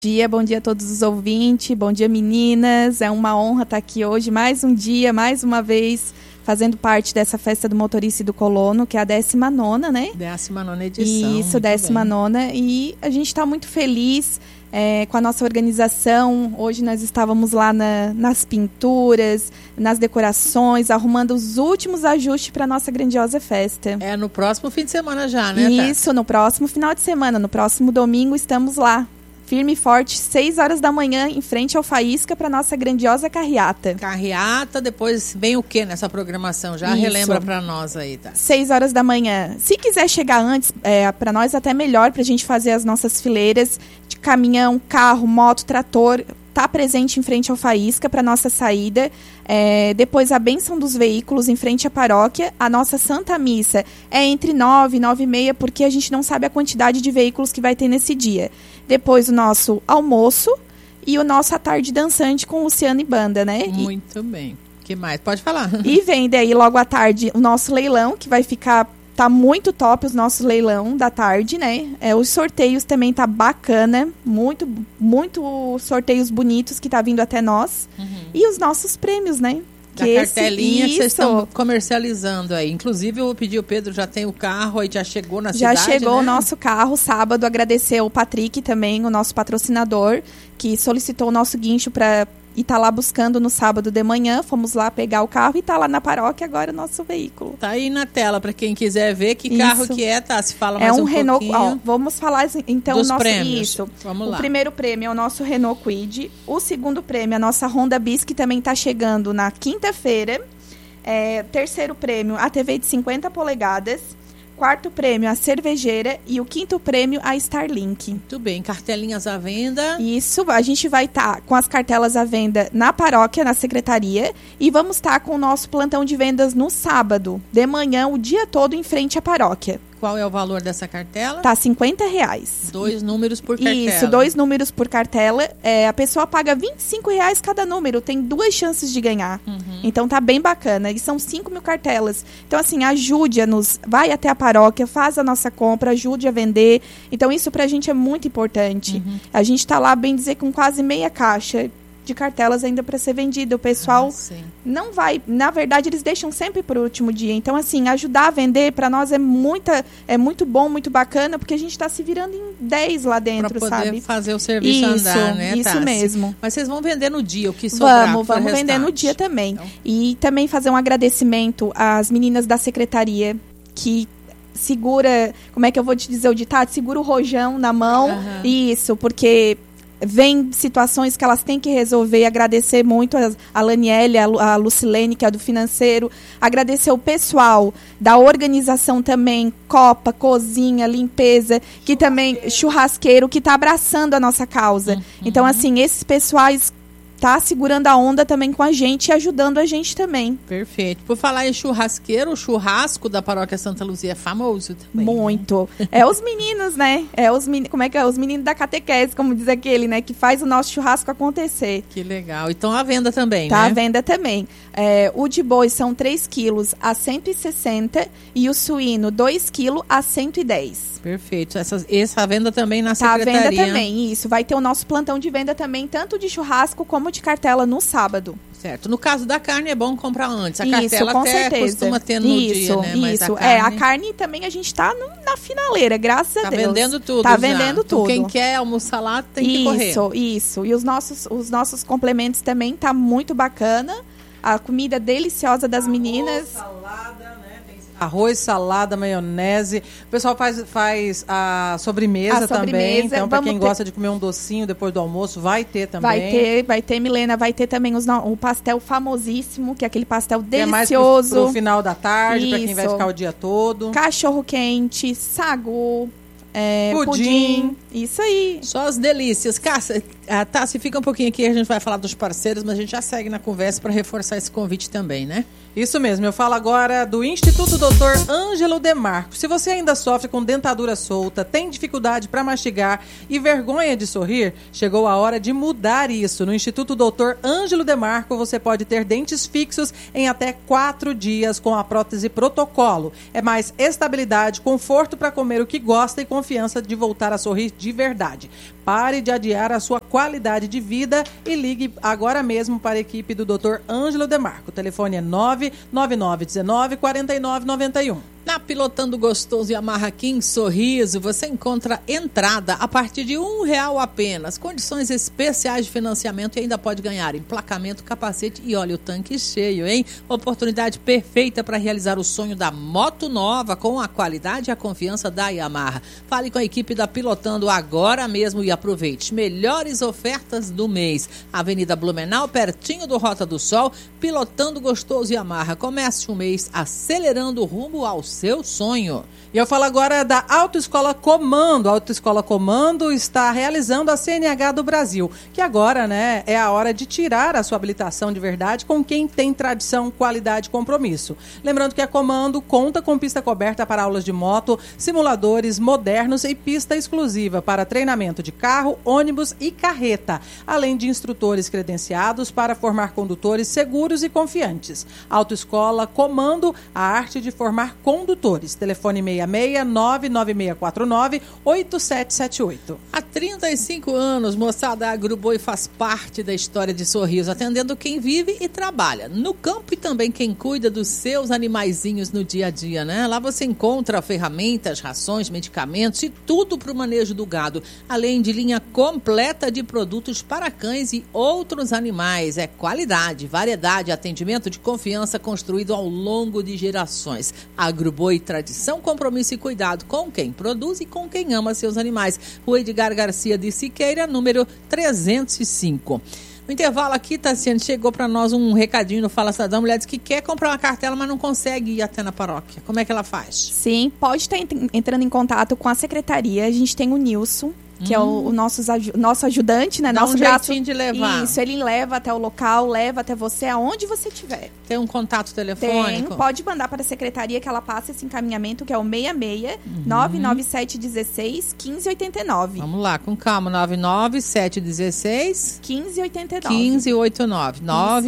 Bom dia a todos os ouvintes, bom dia meninas, é uma honra estar aqui hoje, mais um dia, mais uma vez, fazendo parte dessa festa do motorista e do colono, que é a 19ª, né? 19ª edição. Isso, 19ª, e a gente está muito feliz com a nossa organização. Hoje nós estávamos lá nas pinturas, nas decorações, arrumando os últimos ajustes para a nossa grandiosa festa. É no próximo fim de semana já, né, Isso, Tati? No próximo final de semana, no próximo domingo estamos lá. Firme e forte, 6 horas da manhã, em frente ao Faísca, para nossa grandiosa carreata. Carreata, depois vem o que nessa programação? Já Isso. Relembra para nós aí, tá? 6 horas da manhã. Se quiser chegar antes, para nós até melhor, para a gente fazer as nossas fileiras de caminhão, carro, moto, trator. Está presente em frente ao Faísca para nossa saída. Depois a bênção dos veículos em frente à paróquia. A nossa Santa Missa é entre 9 e 9h30, porque a gente não sabe a quantidade de veículos que vai ter nesse dia. Depois o nosso almoço e o nosso à tarde dançante com Luciano e banda, né? Muito bem. O que mais? Pode falar. E vem daí logo à tarde o nosso leilão, que vai ficar... Tá muito top os nossos leilão da tarde, né? Os sorteios também tá bacana. Muito sorteios bonitos que tá vindo até nós. Uhum. E os nossos prêmios, né? Da cartelinha que vocês estão comercializando aí. Inclusive, eu pedi o Pedro, já tem o carro, aí já chegou na cidade, já chegou, né? O nosso carro sábado. Agradecer ao Patrick também, o nosso patrocinador, que solicitou o nosso guincho para... E tá lá buscando no sábado de manhã. Fomos lá pegar o carro e tá lá na paróquia agora o nosso veículo. Tá aí na tela para quem quiser ver que carro que é, tá? Se fala mais um Renault, pouquinho. Vamos falar então dos nosso prêmios. Isso. Vamos lá. O primeiro prêmio é o nosso Renault Kwid. O segundo prêmio é a nossa Honda Bis, que também tá chegando na quinta-feira. Terceiro prêmio, a TV de 50 polegadas. Quarto prêmio, a cervejeira. E o quinto prêmio, a Starlink. Muito bem. Cartelinhas à venda. Isso. A gente vai estar com as cartelas à venda na paróquia, na secretaria. E vamos estar com o nosso plantão de vendas no sábado, de manhã, o dia todo, em frente à paróquia. Qual é o valor dessa cartela? Tá R$50. 2 números por cartela. Isso, 2 números por cartela. A pessoa paga R$25 cada número. Tem 2 chances de ganhar. Uhum. Então tá bem bacana. E são 5.000 cartelas. Então, assim, ajude-nos. Vai até a paróquia, faz a nossa compra, ajude a vender. Então, isso pra gente é muito importante. Uhum. A gente tá lá, bem dizer, com quase meia caixa de cartelas ainda para ser vendida. O pessoal não vai, na verdade eles deixam sempre para o último dia. Então, assim, ajudar a vender para nós é muito bom, muito bacana, porque a gente está se virando em 10 lá dentro, pra poder sabe? fazer o serviço andar, né, Isso Tassi? mesmo. Mas vocês vão vender no dia o que sobrar? Vamos vender no dia também. Então. E também fazer um agradecimento às meninas da secretaria que segura, como é que eu vou te dizer o ditado? Segura o rojão na mão. Uhum. Isso, porque vem situações que elas têm que resolver. Agradecer muito a Laniele, a Lucilene, que é do financeiro. Agradecer o pessoal da organização também, copa, cozinha, limpeza, que também, churrasqueiro, que está abraçando a nossa causa. Uhum. Então, assim, esses pessoais tá segurando a onda também com a gente e ajudando a gente também. Perfeito. Por falar em churrasqueiro, o churrasco da Paróquia Santa Luzia é famoso também. Muito. Né? Os meninos, né? Como é que é? Os meninos da catequese, como diz aquele, né? Que faz o nosso churrasco acontecer. Que legal. Então à venda também, tá, né? Tá à venda também. O de boi são 3 quilos a 160 e o suíno 2 quilos a 110. Perfeito. Essa venda também na secretaria. Tá à venda também, isso. Vai ter o nosso plantão de venda também, tanto de churrasco como de cartela no sábado. Certo. No caso da carne, é bom comprar antes. A isso, cartela com até certeza. Costuma ter no dia, né? Mas isso. A carne também a gente tá na finaleira, graças a Deus. Tá vendendo tudo. Tá vendendo tudo. Quem quer almoçar lá tem que correr. Isso. E os nossos complementos também tá muito bacana. A comida deliciosa das meninas. Salada, né? Arroz, salada, maionese. O pessoal faz a sobremesa também. Então, para quem gosta de comer um docinho depois do almoço, vai ter também. Vai ter, Milena. Vai ter também o pastel famosíssimo, que é aquele pastel delicioso. É mais pro final da tarde, para quem vai ficar o dia todo. Cachorro quente, sagu, pudim. Isso aí. Só as delícias. Tassi, fica um pouquinho aqui, a gente vai falar dos parceiros, mas a gente já segue na conversa para reforçar esse convite também, né? Isso mesmo, eu falo agora do Instituto Dr. Ângelo Demarco. Se você ainda sofre com dentadura solta, tem dificuldade para mastigar e vergonha de sorrir, chegou a hora de mudar isso. No Instituto Dr. Ângelo Demarco, você pode ter dentes fixos em até 4 dias com a prótese protocolo. É mais estabilidade, conforto para comer o que gosta e confiança de voltar a sorrir de verdade. Pare de adiar a sua qualidade de vida e ligue agora mesmo para a equipe do Dr. Ângelo Demarco. O telefone é 99919-4991. Na Pilotando Gostoso Yamaha aqui em Sorriso, você encontra entrada a partir de R$1 apenas. Condições especiais de financiamento e ainda pode ganhar emplacamento, capacete e olha o tanque cheio, hein? Oportunidade perfeita para realizar o sonho da moto nova com a qualidade e a confiança da Yamaha. Fale com a equipe da Pilotando agora mesmo e aproveite. Melhores ofertas do mês. Avenida Blumenau, pertinho do Rota do Sol, Pilotando Gostoso Yamaha. Comece o mês acelerando o rumo ao seu sonho. E eu falo agora da Autoescola Comando. A Autoescola Comando está realizando a CNH do Brasil, que agora, né, é a hora de tirar a sua habilitação de verdade com quem tem tradição, qualidade e compromisso. Lembrando que a Comando conta com pista coberta para aulas de moto, simuladores modernos e pista exclusiva para treinamento de carro, ônibus e carreta, além de instrutores credenciados para formar condutores seguros e confiantes. Autoescola Comando, a arte de formar condutores. Telefone 66-99649-8778. Há 35 anos, moçada, a Agroboi faz parte da história de Sorriso, atendendo quem vive e trabalha no campo e também quem cuida dos seus animaizinhos no dia a dia, né? Lá você encontra ferramentas, rações, medicamentos e tudo para o manejo do gado, além de linha completa de produtos para cães e outros animais. É qualidade, variedade, atendimento de confiança construído ao longo de gerações. Agroboi, tradição, compromisso e cuidado com quem produz e com quem ama seus animais. O Edgar Garcia de Siqueira, número 305. No intervalo aqui, Tassiane, chegou para nós um recadinho no Fala Cidadão. A mulher diz que quer comprar uma cartela, mas não consegue ir até na paróquia. Como é que ela faz? Sim, pode estar entrando em contato com a secretaria. A gente tem o Nilson, que é o nosso ajudante, né? Dá nosso um jeitinho de levar. Isso, ele leva até o local, leva até você, aonde você estiver. Tem um contato telefônico? Tem, pode mandar para a secretaria que ela passa esse encaminhamento, que é o 66-99716-1589. Vamos lá, com calma, 99716 1589. 1589.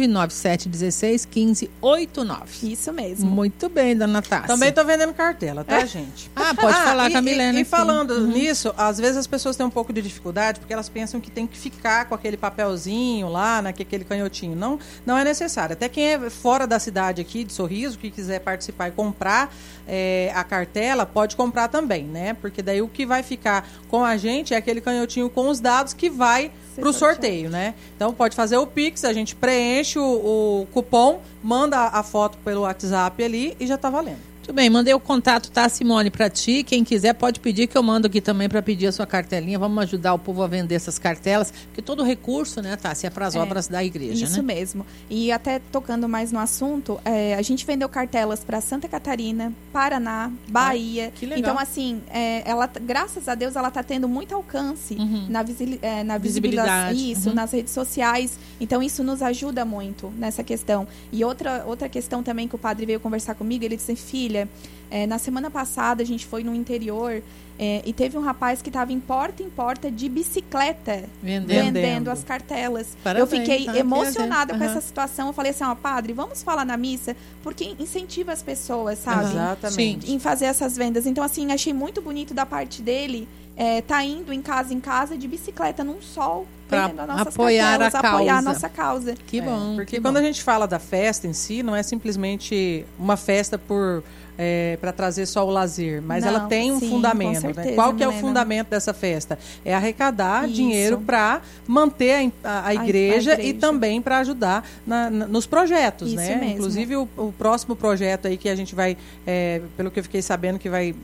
99716 1589. Isso mesmo. Muito bem, dona Tássia. Também tô vendendo cartela, tá, gente? Pode falar com a Milena. E falando nisso, às vezes as pessoas têm um pouco de dificuldade porque elas pensam que tem que ficar com aquele papelzinho lá, né, aquele canhotinho. Não é necessário. Até quem é fora da cidade aqui, de Sorriso, que quiser participar e comprar a cartela, pode comprar também, né? Porque daí o que vai ficar com a gente é aquele canhotinho com os dados que vai para o sorteio, né? Então pode fazer o Pix, a gente preenche o cupom, manda a foto pelo WhatsApp ali e já tá valendo. Muito bem, mandei o contato, tá, Simone, para ti. Quem quiser pode pedir, que eu mando aqui também para pedir a sua cartelinha. Vamos ajudar o povo a vender essas cartelas, porque todo recurso, né, Tássia, é para as obras da igreja, isso, né? Isso mesmo. E até tocando mais no assunto, a gente vendeu cartelas para Santa Catarina, Paraná, Bahia. Que legal. Então, assim, ela, graças a Deus, ela está tendo muito alcance na visibilidade. Isso, nas redes sociais. Então, isso nos ajuda muito nessa questão. E outra questão também que o padre veio conversar comigo, ele disse, filha, na semana passada a gente foi no interior e teve um rapaz que estava em porta de bicicleta vendendo as cartelas. Parabéns, eu fiquei emocionada com essa situação. Eu falei assim, padre, vamos falar na missa, porque incentiva as pessoas, sabe? Exatamente. Em fazer essas vendas. Então, assim, achei muito bonito da parte dele tá indo em casa de bicicleta num sol, vendendo as nossas cartelas, apoiar a nossa causa. Que bom. Porque quando a gente fala da festa em si, não é simplesmente uma festa para trazer só o lazer, mas ela tem um fundamento. Certeza, né? Qual que é o fundamento dessa festa? É arrecadar dinheiro para manter a igreja e também para ajudar nos projetos. Isso né? mesmo. Inclusive o próximo projeto aí que a gente vai, pelo que eu fiquei sabendo, que vai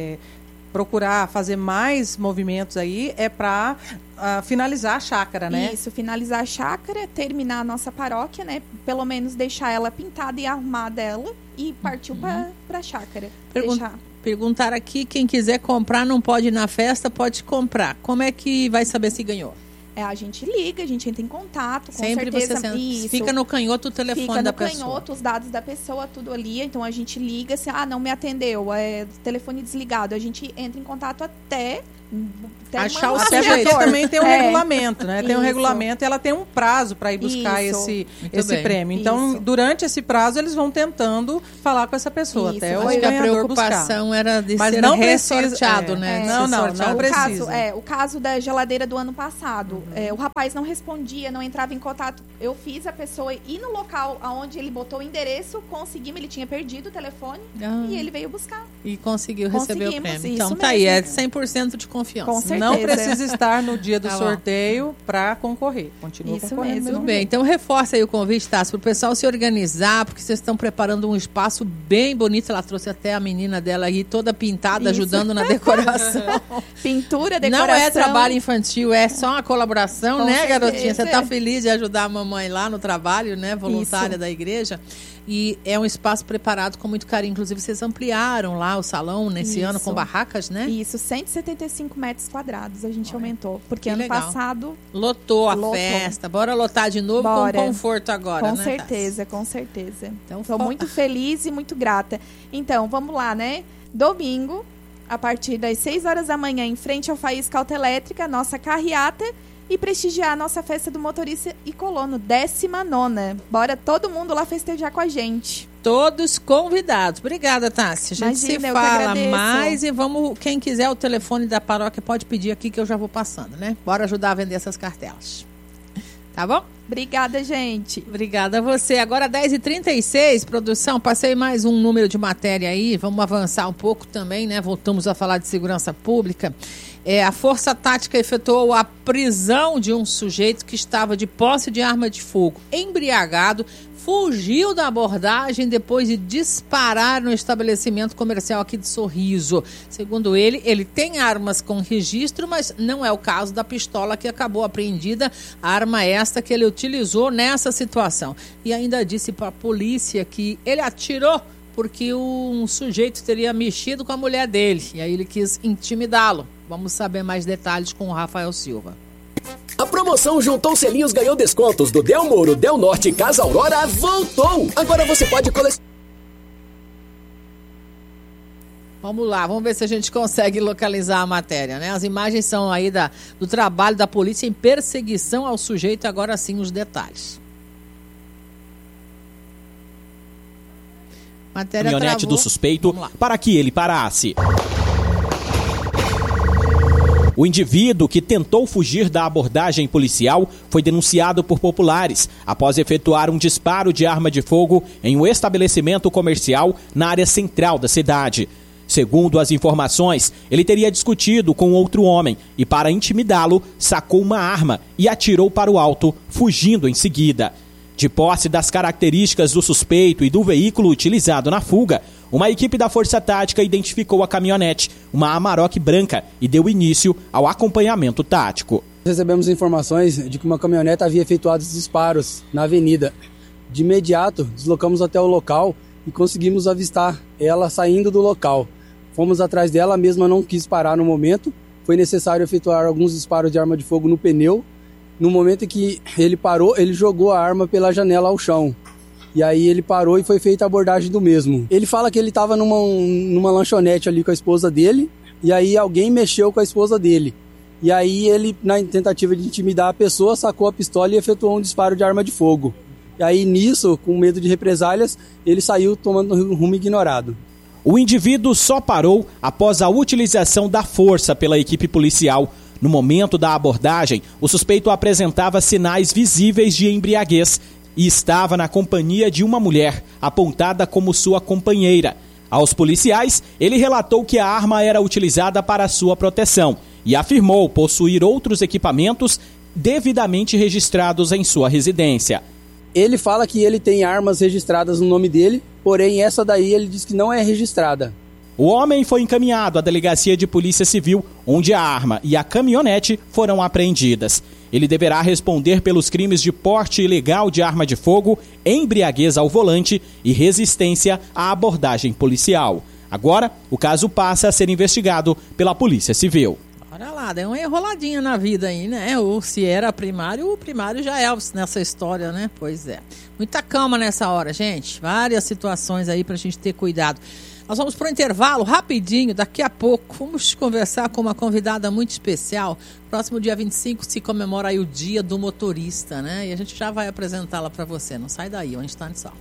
procurar fazer mais movimentos aí é para finalizar a chácara, né? Isso, finalizar a chácara, terminar a nossa paróquia, né? Pelo menos deixar ela pintada e arrumada dela e partiu para a chácara. Perguntar aqui, quem quiser comprar não pode ir na festa, pode comprar. Como é que vai saber se ganhou? A gente liga, a gente entra em contato, com sempre certeza. Você fica no canhoto o telefone da pessoa. Fica no canhoto, os dados da pessoa, tudo ali. Então, a gente liga, assim, não me atendeu, telefone desligado. A gente entra em contato até Achar o até jeito. porque também tem um regulamento, né? Tem um regulamento e ela tem um prazo para ir buscar esse prêmio. Então, durante esse prazo, eles vão tentando falar com essa pessoa até o Acho que a preocupação buscar. Era de Mas ser não ressorteado, né? Não precisa. O caso da geladeira do ano passado. O rapaz não respondia, não entrava em contato. Eu fiz a pessoa ir no local onde ele botou o endereço, conseguimos, ele tinha perdido o telefone e ele veio buscar. E conseguiu receber o prêmio. Então, mesmo. Tá aí, é 100% de confiança. Com certeza. Não precisa estar no dia do sorteio para concorrer. Continua concorrendo. Muito bem. Então, reforça aí o convite, Tassi, para o pessoal se organizar, porque vocês estão preparando um espaço bem bonito. Ela trouxe até a menina dela aí, toda pintada, ajudando na decoração. Pintura, decoração. Não é trabalho infantil, é só uma colaboração, Com né, certeza. garotinha? Você tá feliz de ajudar a mamãe lá no trabalho, né, voluntária da igreja? E é um espaço preparado com muito carinho. Inclusive, vocês ampliaram lá o salão nesse ano com barracas, né? Isso, 175 metros quadrados a gente aumentou. Porque ano legal. passado... Lotou a festa. Bora lotar de novo com conforto agora, com né? Certeza, com certeza. Então, estou muito feliz e muito grata. Então, vamos lá, né? Domingo, a partir das 6 horas da manhã, em frente ao Faísca Autoelétrica, nossa carreata, e prestigiar a nossa festa do motorista e colono, 19ª. Bora todo mundo lá festejar com a gente. Todos convidados. Obrigada, Tassi. A gente se fala mais e vamos, quem quiser o telefone da paróquia pode pedir aqui que eu já vou passando, né? Bora ajudar a vender essas cartelas. Tá bom? Obrigada, gente. Obrigada a você. Agora 10h36, produção, passei mais um número de matéria aí, vamos avançar um pouco também, né? Voltamos a falar de segurança pública. A Força Tática efetuou a prisão de um sujeito que estava de posse de arma de fogo, embriagado, fugiu da abordagem depois de disparar no estabelecimento comercial aqui de Sorriso. Segundo ele, ele tem armas com registro, mas não é o caso da pistola que acabou apreendida, a arma esta que ele utilizou nessa situação. E ainda disse para a polícia que ele atirou porque um sujeito teria mexido com a mulher dele, e aí ele quis intimidá-lo. Vamos saber mais detalhes com o Rafael Silva. A promoção Juntou Selinhos ganhou descontos do Del Mouro, Del Norte e Casa Aurora voltou! Agora você pode colecionar. Vamos lá, vamos ver se a gente consegue localizar a matéria, né? As imagens são aí do trabalho da polícia em perseguição ao sujeito, agora sim os detalhes. Matéria caminhonete travou. Do suspeito para que ele parasse. O indivíduo que tentou fugir da abordagem policial foi denunciado por populares após efetuar um disparo de arma de fogo em um estabelecimento comercial na área central da cidade. Segundo as informações, ele teria discutido com outro homem e, para intimidá-lo, sacou uma arma e atirou para o alto, fugindo em seguida. De posse das características do suspeito e do veículo utilizado na fuga, uma equipe da Força Tática identificou a caminhonete, uma Amarok branca, e deu início ao acompanhamento tático. Recebemos informações de que uma caminhonete havia efetuado disparos na avenida. De imediato, deslocamos até o local e conseguimos avistar ela saindo do local. Fomos atrás dela, a mesma não quis parar no momento. Foi necessário efetuar alguns disparos de arma de fogo no pneu. No momento em que ele parou, ele jogou a arma pela janela ao chão. E aí ele parou e foi feita a abordagem do mesmo. Ele fala que ele estava numa lanchonete ali com a esposa dele, e aí alguém mexeu com a esposa dele. E aí ele, na tentativa de intimidar a pessoa, sacou a pistola e efetuou um disparo de arma de fogo. E aí nisso, com medo de represálias, ele saiu tomando um rumo ignorado. O indivíduo só parou após a utilização da força pela equipe policial. No momento da abordagem, o suspeito apresentava sinais visíveis de embriaguez e estava na companhia de uma mulher, apontada como sua companheira. Aos policiais, ele relatou que a arma era utilizada para sua proteção e afirmou possuir outros equipamentos devidamente registrados em sua residência. Ele fala que ele tem armas registradas no nome dele, porém essa daí ele diz que não é registrada. O homem foi encaminhado à delegacia de polícia civil, onde a arma e a caminhonete foram apreendidas. Ele deverá responder pelos crimes de porte ilegal de arma de fogo, embriaguez ao volante e resistência à abordagem policial. Agora, o caso passa a ser investigado pela Polícia Civil. Olha lá, deu uma enroladinha na vida aí, né? Ou se era primário, o primário já é nessa história, né? Pois é. Muita calma nessa hora, gente. Várias situações aí pra gente ter cuidado. Nós vamos para o intervalo rapidinho, daqui a pouco vamos conversar com uma convidada muito especial. Próximo dia 25 se comemora aí o Dia do Motorista, né? E a gente já vai apresentá-la para você. Não sai daí, um instante só.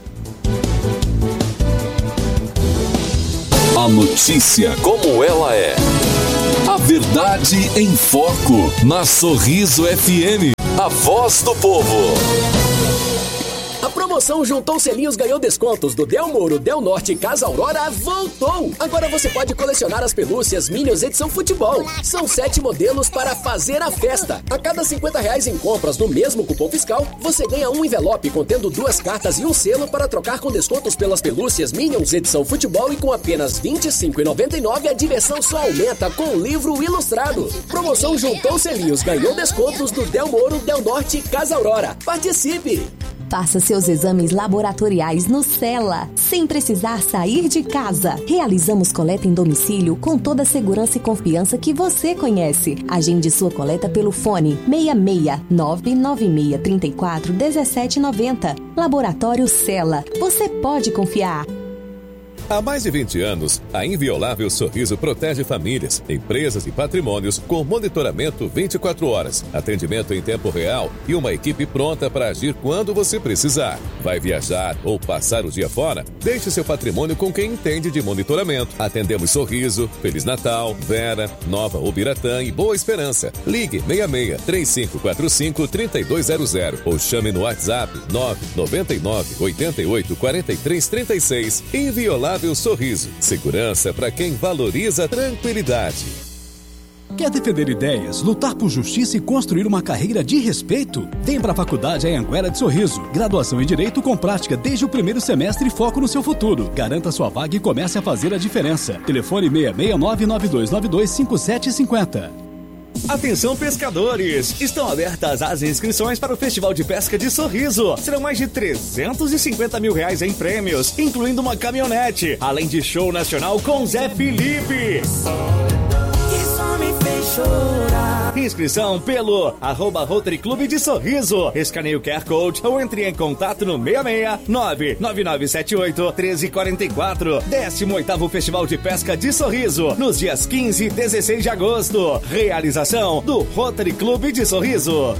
A notícia como ela é. A verdade em foco. Na Sorriso FM. A voz do povo. A promoção Juntou Selinhos Ganhou Descontos do Del Mouro, Del Norte e Casa Aurora voltou! Agora você pode colecionar as pelúcias Minions Edição Futebol. São 7 modelos para fazer a festa. A cada R$50 em compras no mesmo cupom fiscal, você ganha um envelope contendo 2 cartas e um selo para trocar com descontos pelas pelúcias Minions Edição Futebol e com apenas R$ 25,99 a diversão só aumenta com o livro ilustrado. Promoção Juntou Selinhos Ganhou Descontos do Del Mouro, Del Norte e Casa Aurora. Participe! Faça seus exames laboratoriais no Cela, sem precisar sair de casa. Realizamos coleta em domicílio com toda a segurança e confiança que você conhece. Agende sua coleta pelo fone 66 996 34 1790. Laboratório Cela. Você pode confiar. Há mais de 20 anos, a Inviolável Sorriso protege famílias, empresas e patrimônios com monitoramento 24 horas, atendimento em tempo real e uma equipe pronta para agir quando você precisar. Vai viajar ou passar o dia fora? Deixe seu patrimônio com quem entende de monitoramento. Atendemos Sorriso, Feliz Natal, Vera, Nova Ubiratã e Boa Esperança. Ligue 66 3545 3200 ou chame no WhatsApp 999 88 43 36. Inviolável Sorriso. Segurança para quem valoriza a tranquilidade. Quer defender ideias, lutar por justiça e construir uma carreira de respeito? Vem para a Faculdade Anhanguera de Sorriso. Graduação em Direito com prática desde o primeiro semestre e foco no seu futuro. Garanta sua vaga e comece a fazer a diferença. Telefone 669-9292-5750. Atenção pescadores, estão abertas as inscrições para o Festival de Pesca de Sorriso. Serão mais de R$350 mil em prêmios, incluindo uma caminhonete, além de show nacional com Zé Felipe. Inscrição pelo @Rotary Clube de Sorriso. Escaneie o QR Code ou entre em contato no 66 99978 1344. 18º Festival de Pesca de Sorriso, nos dias 15 e 16 de agosto. Realização do Rotary Clube de Sorriso.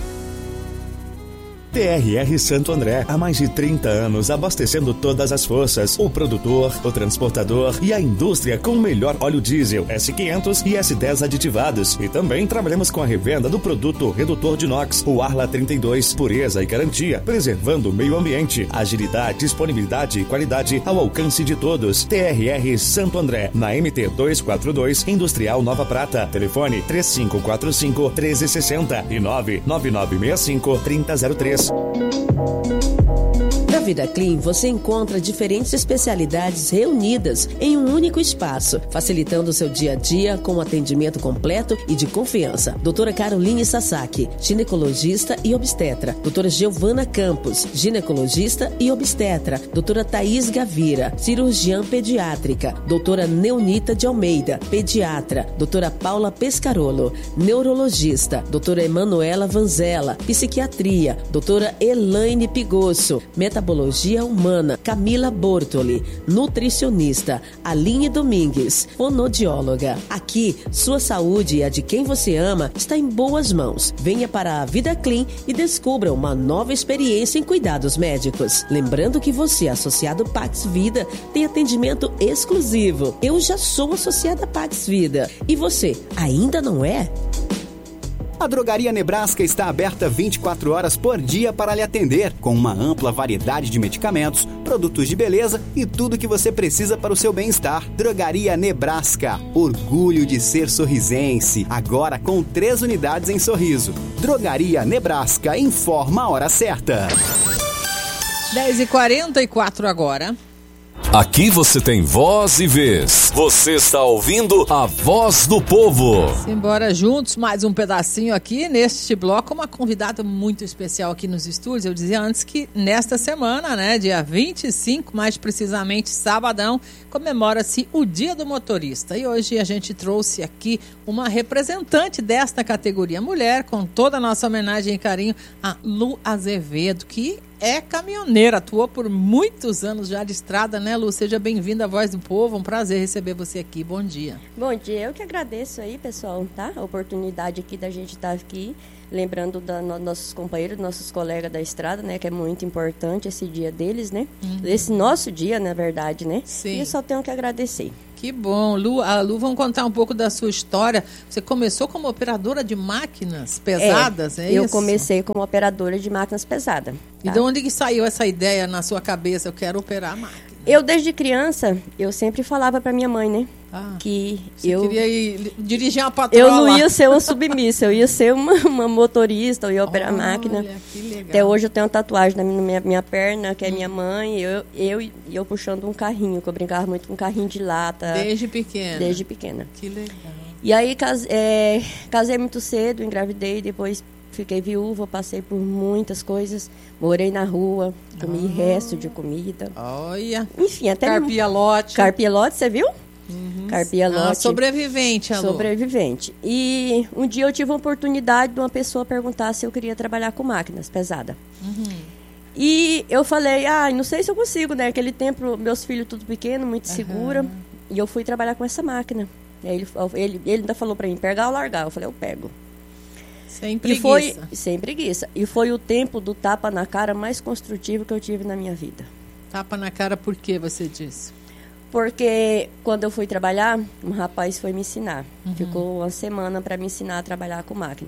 TRR Santo André, há mais de 30 anos abastecendo todas as forças, o produtor, o transportador e a indústria com o melhor óleo diesel S500 e S10 aditivados. E também trabalhamos com a revenda do produto redutor de NOx, o Arla 32, pureza e garantia, preservando o meio ambiente, agilidade, disponibilidade e qualidade ao alcance de todos. TRR Santo André, na MT 242, Industrial Nova Prata. Telefone 3545 1360 e 99965 3003. Na Vida Clean, você encontra diferentes especialidades reunidas em um único espaço, facilitando o seu dia a dia com um atendimento completo e de confiança. Doutora Caroline Sasaki, ginecologista e obstetra. Doutora Giovana Campos, ginecologista e obstetra. Doutora Thaís Gavira, cirurgiã pediátrica. Doutora Neunita de Almeida, pediatra. Doutora Paula Pescarolo, neurologista. Doutora Emanuela Vanzella, psiquiatria. Doutora Elaine Pigosso, metabologia humana. Camila Bortoli, nutricionista. Aline Domingues, fonodióloga. Aqui, sua saúde e a de quem você ama está em boas mãos. Venha para a Vida Clean e descubra uma nova experiência em cuidados médicos. Lembrando que você, associado Pax Vida, tem atendimento exclusivo. Eu já sou associada Pax Vida. E você, ainda não é? A Drogaria Nebraska está aberta 24 horas por dia para lhe atender, com uma ampla variedade de medicamentos, produtos de beleza e tudo que você precisa para o seu bem-estar. Drogaria Nebraska, orgulho de ser sorrisense, agora com 3 unidades em Sorriso. Drogaria Nebraska, informa a hora certa. 10h44 agora. Aqui você tem voz e vez. Você está ouvindo a Voz do Povo. Simbora juntos, mais um pedacinho aqui neste bloco, uma convidada muito especial aqui nos estúdios. Eu dizia antes que nesta semana, né, dia 25, mais precisamente sabadão, comemora-se o Dia do Motorista. E hoje a gente trouxe aqui uma representante desta categoria mulher, com toda a nossa homenagem e carinho, a Lu Azevedo, que é caminhoneira, atuou por muitos anos já de estrada, né, Lu? Seja bem-vinda à Voz do Povo, um prazer receber você aqui. Bom dia. Bom dia, eu que agradeço aí, pessoal, tá? A oportunidade aqui da gente estar aqui, lembrando nossos companheiros, nossos colegas da estrada, né, que é muito importante esse dia deles, né? Esse nosso dia, na verdade, né? Sim. E eu só tenho que agradecer. Que bom. Lu, vamos contar um pouco da sua história. Você começou como operadora de máquinas pesadas, é isso? Eu comecei como operadora de máquinas pesadas. E de onde que saiu essa ideia na sua cabeça? Eu quero operar a máquina. Eu, desde criança, eu sempre falava para minha mãe, né? Que você queria dirigir uma patroa. Eu não ia ser uma submissa, eu ia ser uma motorista, eu ia operar a máquina. Que legal. Até hoje eu tenho uma tatuagem na minha perna, que é minha mãe, e eu puxando um carrinho, que eu brincava muito com um carrinho de lata. Desde pequena? Desde pequena. Que legal. E aí casei muito cedo, engravidei, depois fiquei viúva, passei por muitas coisas, morei na rua, comi resto de comida. Olha. Enfim, até... Carpia-lote. Carpia-lote, você viu? Carpia-lote. Sobrevivente, Alô. Sobrevivente. E um dia eu tive a oportunidade de uma pessoa perguntar se eu queria trabalhar com máquinas pesadas. E eu falei, não sei se eu consigo, né? Naquele tempo, meus filhos tudo pequeno, muito segura. E eu fui trabalhar com essa máquina. E aí ele ainda falou pra mim, pegar ou largar? Eu falei, eu pego. Sem preguiça. Sem preguiça. E foi o tempo do tapa na cara mais construtivo que eu tive na minha vida. Tapa na cara por que você disse? Porque quando eu fui trabalhar, um rapaz foi me ensinar. Ficou uma semana para me ensinar a trabalhar com máquina.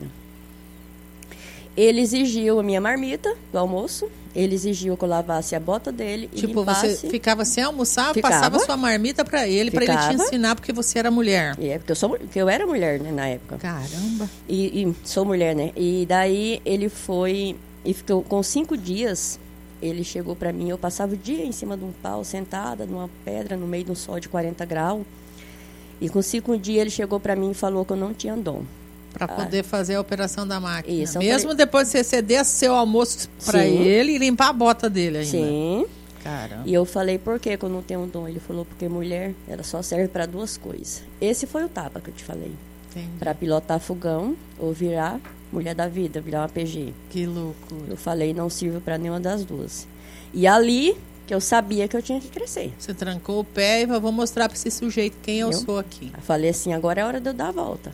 Ele exigiu a minha marmita do almoço, ele exigiu que eu lavasse a bota dele e limpasse. Você ficava sem almoçar, passava sua marmita para ele te ensinar porque você era mulher. Porque eu era mulher, né, na época. Caramba! E sou mulher, né? E daí ele foi e ficou com 5 dias. Ele chegou para mim, eu passava o dia em cima de um pau, sentada numa pedra, no meio de um sol de 40 graus. E com 5 dias ele chegou para mim e falou que eu não tinha dom. Para poder fazer a operação da máquina. Isso, mesmo depois de você ceder seu almoço para ele e limpar a bota dele ainda. Sim. Caramba. E eu falei, por que eu não tenho dom? Ele falou, porque mulher, ela só serve para 2 coisas. Esse foi o tapa que eu te falei. Para pilotar fogão ou virar mulher da vida, virar uma PG. Que loucura. Eu falei, não sirvo para nenhuma das duas. E ali que eu sabia que eu tinha que crescer. Você trancou o pé e vou mostrar para esse sujeito quem eu sou aqui. Eu falei assim, agora é hora de eu dar a volta.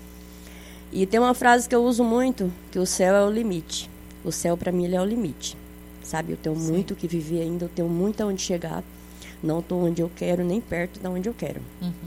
E tem uma frase que eu uso muito, que o céu é o limite. O céu para mim ele é o limite. Sabe, eu tenho muito que viver ainda, eu tenho muito aonde chegar. Não estou onde eu quero, nem perto de onde eu quero.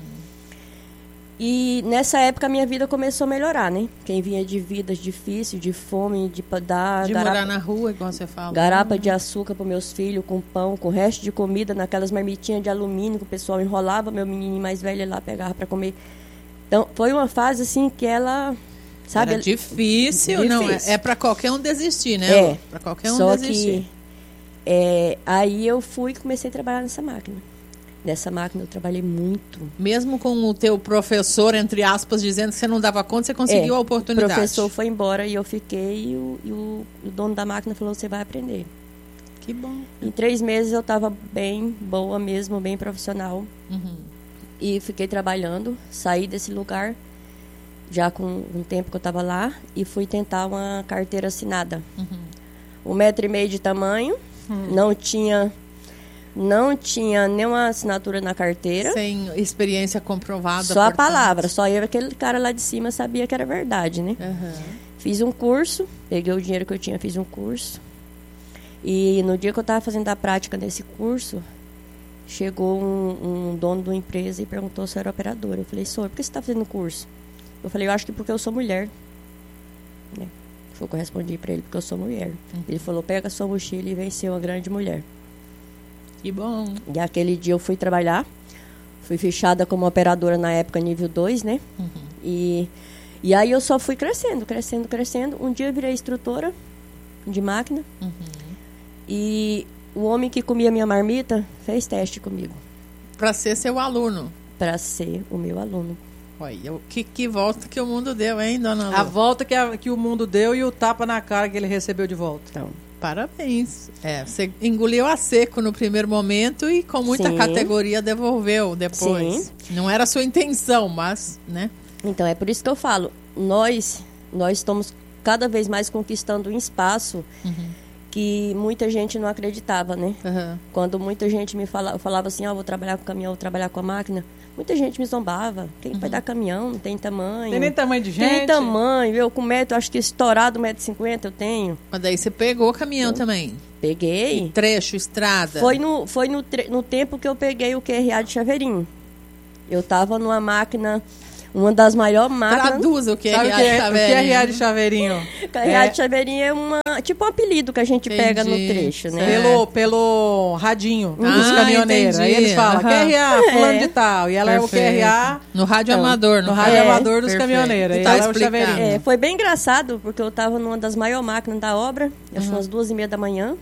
E nessa época a minha vida começou a melhorar, né? Quem vinha de vidas difíceis, de fome, de morar na rua, igual você fala. Garapa de açúcar para meus filhos, com pão, com resto de comida, naquelas marmitinhas de alumínio que o pessoal enrolava, meu menininho mais velho lá pegava para comer. Então, foi uma fase assim que ela... Sabe, era difícil, não é para qualquer um desistir, né? Para qualquer um desistir. Que, aí eu fui e comecei a trabalhar nessa máquina. Nessa máquina eu trabalhei muito. Mesmo com o teu professor, entre aspas, dizendo que você não dava conta, você conseguiu a oportunidade. O professor foi embora e eu fiquei e o dono da máquina falou, você vai aprender. Que bom. Em 3 meses eu estava bem boa mesmo, bem profissional. E fiquei trabalhando, saí desse lugar, já com um tempo que eu estava lá, e fui tentar uma carteira assinada. 1,5 metro de tamanho, não tinha nenhuma assinatura na carteira. Sem experiência comprovada. Só a palavra, só eu, aquele cara lá de cima sabia que era verdade, né? Fiz um curso, peguei o dinheiro que eu tinha, fiz um curso. E no dia que eu estava fazendo a prática nesse curso, chegou um dono de uma empresa e perguntou se eu era operadora. Eu falei, sou, por que você está fazendo curso? Eu falei, eu acho que porque eu sou mulher. Né? Foi o que eu respondi para ele, porque eu sou mulher. Ele falou, pega a sua mochila e vem ser uma grande mulher. Que bom. E aquele dia eu fui trabalhar, fui fechada como operadora na época nível 2, né? E aí eu só fui crescendo. Um dia eu virei instrutora de máquina. E o homem que comia minha marmita fez teste comigo. Para ser seu aluno? Para ser o meu aluno. Olha, que volta que o mundo deu, hein, dona Lu? A volta que o mundo deu e o tapa na cara que ele recebeu de volta. Então, parabéns. Você engoliu a seco no primeiro momento e com muita categoria devolveu depois. Sim. Não era a sua intenção, mas, né? Então, é por isso que eu falo, nós estamos cada vez mais conquistando um espaço que muita gente não acreditava, né? Uhum. Quando muita gente me falava assim, vou trabalhar com caminhão, vou trabalhar com a máquina, muita gente me zombava. Quem vai dar caminhão? Não tem tamanho. Tem nem tamanho de gente? Tem tamanho. Eu com metro, acho que estourado 1,50 m eu tenho. Mas daí você pegou caminhão também? Peguei. E trecho, estrada? Foi no tempo que eu peguei o QRA de Chaveirinho. Eu tava numa máquina... Uma das maiores máquinas... Traduza o QRA de Chaveirinho. O QRA de Chaveirinho. QRA de Chaveirinho é tipo um apelido que a gente pega no trecho, né? Pelo radinho dos caminhoneiros. Aí eles falam, QRA, fulano de tal. E ela é o QRA... No rádio amador. No rádio amador dos caminhoneiros. Aí ela é o Chaveirinho. Foi bem engraçado, porque eu tava numa das maiores máquinas da obra. Acho umas 2h30 da manhã.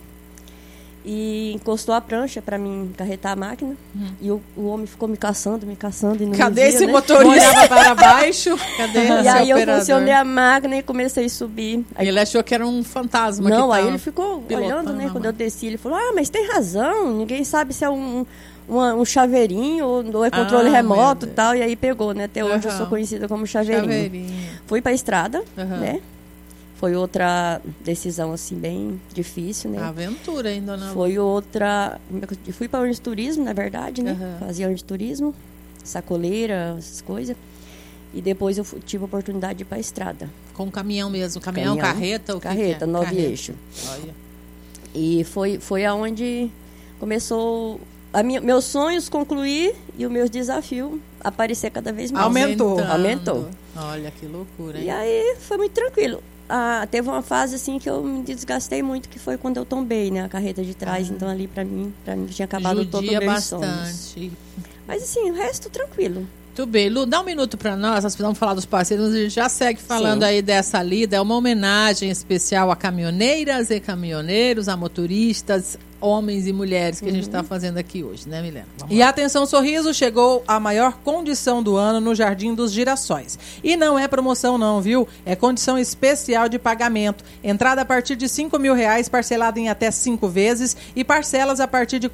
E encostou a prancha para mim carretar a máquina. E o homem ficou me caçando e não Cadê me via, esse né? motorista? Olhava para baixo. Cadê E esse aí operador? eu funcionei a máquina e comecei a subir. Aí ele achou que era um fantasma. Não, que aí ele ficou olhando, né? Quando eu desci, ele falou, mas tem razão. Ninguém sabe se é um chaveirinho ou é controle remoto e tal. E aí pegou, né? Até hoje eu sou conhecida como chaveirinho. Fui pra estrada, né? Foi outra decisão, assim, bem difícil, né? Aventura, hein, dona Lu? Foi outra... Fui para onde turismo, na verdade, né? Fazia onde turismo, sacoleira, essas coisas. E depois eu tive a oportunidade de ir para a estrada. Com caminhão mesmo? Caminhão, carreta? O carreta, 9 eixos. Olha. E foi aonde começou... meus sonhos concluir e o meu desafio aparecer cada vez mais. Aumentou. Olha, que loucura, hein? E aí foi muito tranquilo. Teve uma fase assim que eu me desgastei muito, que foi quando eu tombei, né? A carreta de trás. Então ali pra mim tinha acabado todo o meu sonho. Mas assim, o resto tranquilo. Muito bem. Lu, dá um minuto para nós precisamos falar dos parceiros, mas a gente já segue falando aí dessa lida. É uma homenagem especial a caminhoneiras e caminhoneiros, a motoristas, homens e mulheres que a gente está fazendo aqui hoje, né, Milena? E atenção, Sorriso, chegou a maior condição do ano no Jardim dos Girassóis. E não é promoção não, viu? É condição especial de pagamento. Entrada a partir de R$5.000, parcelada em até 5 vezes e parcelas a partir de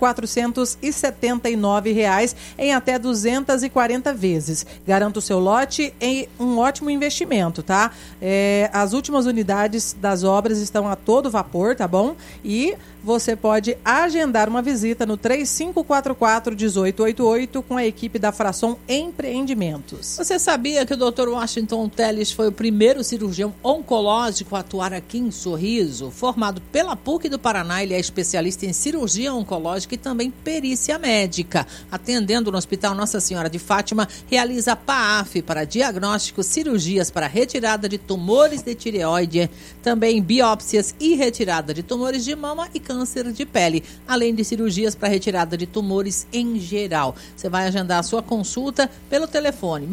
R$479 em até 240 vezes. Garanta o seu lote em um ótimo investimento, tá? As últimas unidades das obras estão a todo vapor, tá bom? E você pode agendar uma visita no 3544-1888 com a equipe da Frasson Empreendimentos. Você sabia que o Dr. Washington Teles foi o primeiro cirurgião oncológico a atuar aqui em Sorriso? Formado pela PUC do Paraná, ele é especialista em cirurgia oncológica e também perícia médica. Atendendo no Hospital Nossa Senhora de Fátima, realiza PAAF para diagnóstico, cirurgias para retirada de tumores de tireoide, também biópsias e retirada de tumores de mama e câncer de pele, além de cirurgias para retirada de tumores em geral. Você vai agendar a sua consulta pelo telefone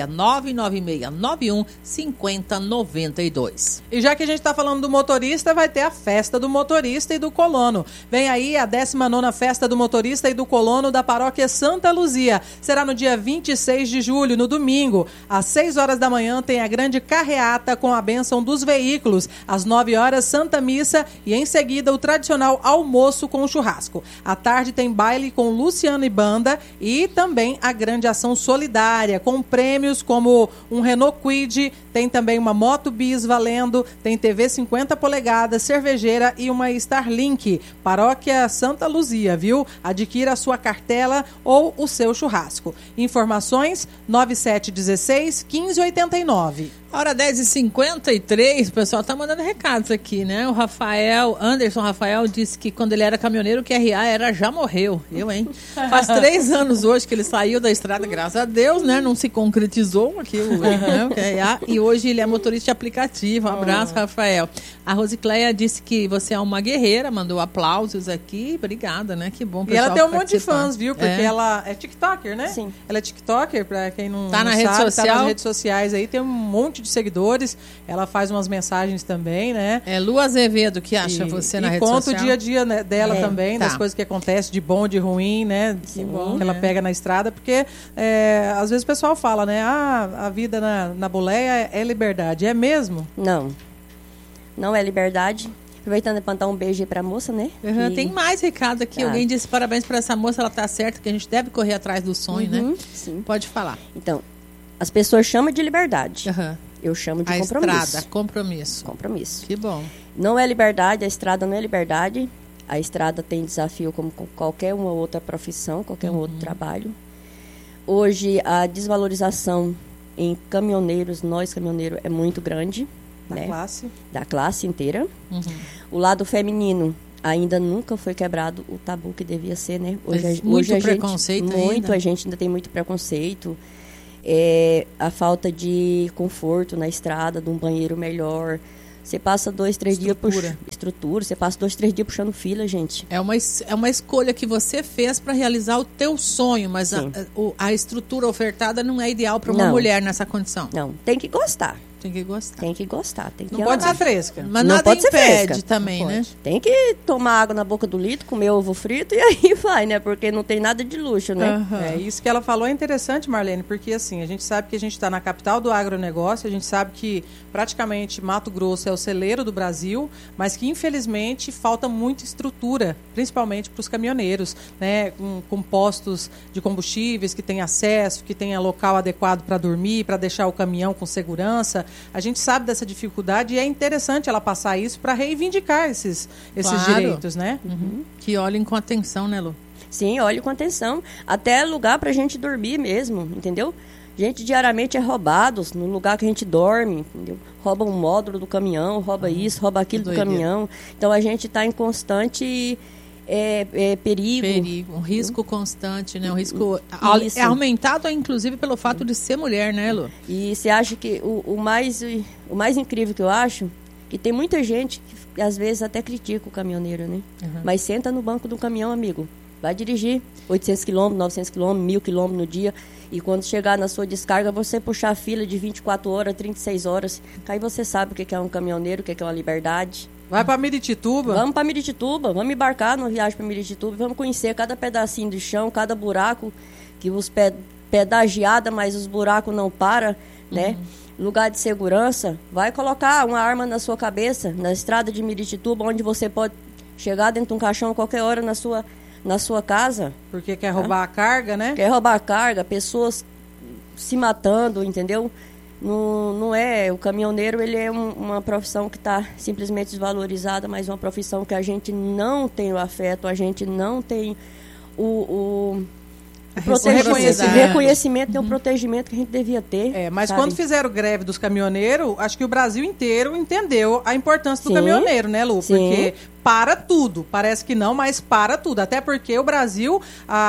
66996915092. E já que a gente está falando do motorista, vai ter a festa do motorista e do colono. Vem aí a 19ª festa do motorista e do colono da paróquia Santa Luzia. Será no dia 26 de julho, no domingo. Às 6 horas da manhã tem a grande carreata com a bênção dos veículos. Às 9 horas, Santa Missa e em seguida o tradicional almoço com churrasco. À tarde tem baile com Luciano e Banda e também a grande ação solidária com prêmios como um Renault Kwid, tem também uma Moto Bis valendo, tem TV 50 polegadas, cervejeira e uma Starlink. Paróquia Santa Luzia, viu? Adquira a sua cartela ou o seu churrasco. Informações 9716-1589. Hora 10h53, o pessoal tá mandando recados aqui, né? O Anderson Rafael disse que quando ele era caminhoneiro, o QRA era já morreu. Faz 3 anos hoje que ele saiu da estrada, graças a Deus, né? Não se concretizou aqui o QRA. E hoje ele é motorista de aplicativo. Um abraço, Rafael. A Rosicléia disse que você é uma guerreira, mandou aplausos aqui. Obrigada, né? Que bom, pessoal. E ela tem um monte de fãs, viu? Porque ela é TikToker, né? Sim. Ela é TikToker, pra quem não tá na não rede sabe, social. Tá nas redes sociais aí, tem um monte de seguidores. Ela faz umas mensagens também, né? É Lu Azevedo que acha você na rede social. E conta o dia a dia, né, dela também, das coisas que acontecem, de bom, de ruim, né? Que ela pega na estrada, porque às vezes o pessoal fala, né? A vida na boleia é liberdade. É mesmo? Não. Não é liberdade. Aproveitando para mandar um beijo aí pra moça, né? Tem mais recado aqui. Alguém disse parabéns para essa moça, ela tá certa, que a gente deve correr atrás do sonho, né? Sim. Pode falar. Então, as pessoas chamam de liberdade. Eu chamo de compromisso. Estrada, compromisso. Compromisso. Que bom. Não é liberdade, a estrada não é liberdade. A estrada tem desafio como qualquer uma outra profissão, qualquer um outro trabalho. Hoje, a desvalorização em caminhoneiros, nós caminhoneiros, é muito grande. Da classe inteira. O lado feminino ainda nunca foi quebrado o tabu que devia ser, né? Hoje preconceito ainda. A gente ainda tem muito preconceito. A falta de conforto na estrada, de um banheiro melhor. Você passa 2-3 dias puxando estrutura, você passa 2-3 dias puxando fila, gente. É uma escolha que você fez para realizar o teu sonho, mas a estrutura ofertada não é ideal para uma mulher nessa condição. Não, tem que gostar. Tem que gostar. Tem que gostar. Tem que não pode ser fresca. Mas não nada impede também, né? Tem que tomar água na boca do litro, comer ovo frito e aí vai, né? Porque não tem nada de luxo, né? Isso que ela falou é interessante, Marlene, porque assim, a gente sabe que a gente está na capital do agronegócio, a gente sabe que praticamente Mato Grosso é o celeiro do Brasil, mas que infelizmente falta muita estrutura, principalmente para os caminhoneiros, né? Com postos de combustíveis, que tenha acesso, que tenha local adequado para dormir, para deixar o caminhão com segurança. A gente sabe dessa dificuldade e é interessante ela passar isso para reivindicar esses direitos, né? Que olhem com atenção, né, Lu? Sim, olhem com atenção. Até lugar para a gente dormir mesmo, entendeu? Gente diariamente é roubado no lugar que a gente dorme, entendeu? Rouba um módulo do caminhão, rouba isso, rouba aquilo do caminhão. Então a gente está em constante perigo. Um risco constante, né? Um risco é aumentado, inclusive, pelo fato de ser mulher, né, Lu? E você acha que o mais incrível que eu acho, que tem muita gente que às vezes até critica o caminhoneiro, né? Mas senta no banco do caminhão, amigo. Vai dirigir 800 km, 900 km, 1.000 km no dia. E quando chegar na sua descarga, você puxar a fila de 24 horas, 36 horas. Aí você sabe o que é um caminhoneiro, o que é uma liberdade. Vai para Miritituba? Vamos para Miritituba, vamos embarcar numa viagem para Miritituba, vamos conhecer cada pedacinho de chão, cada buraco, que os pé da geada, mas os buracos não param, né? Lugar de segurança, vai colocar uma arma na sua cabeça, na estrada de Miritituba, onde você pode chegar dentro de um caixão a qualquer hora na sua casa. Porque quer roubar a carga, né? Quer roubar a carga, pessoas se matando, entendeu? Não é, o caminhoneiro ele é uma profissão que está simplesmente desvalorizada, mas uma profissão que a gente não tem o afeto, a gente não tem o reconhecimento e o protegimento que a gente devia ter. Mas sabe? Quando fizeram greve dos caminhoneiros, acho que o Brasil inteiro entendeu a importância do caminhoneiro, né, Lu? Porque para tudo, parece que não, mas para tudo. Até porque o Brasil,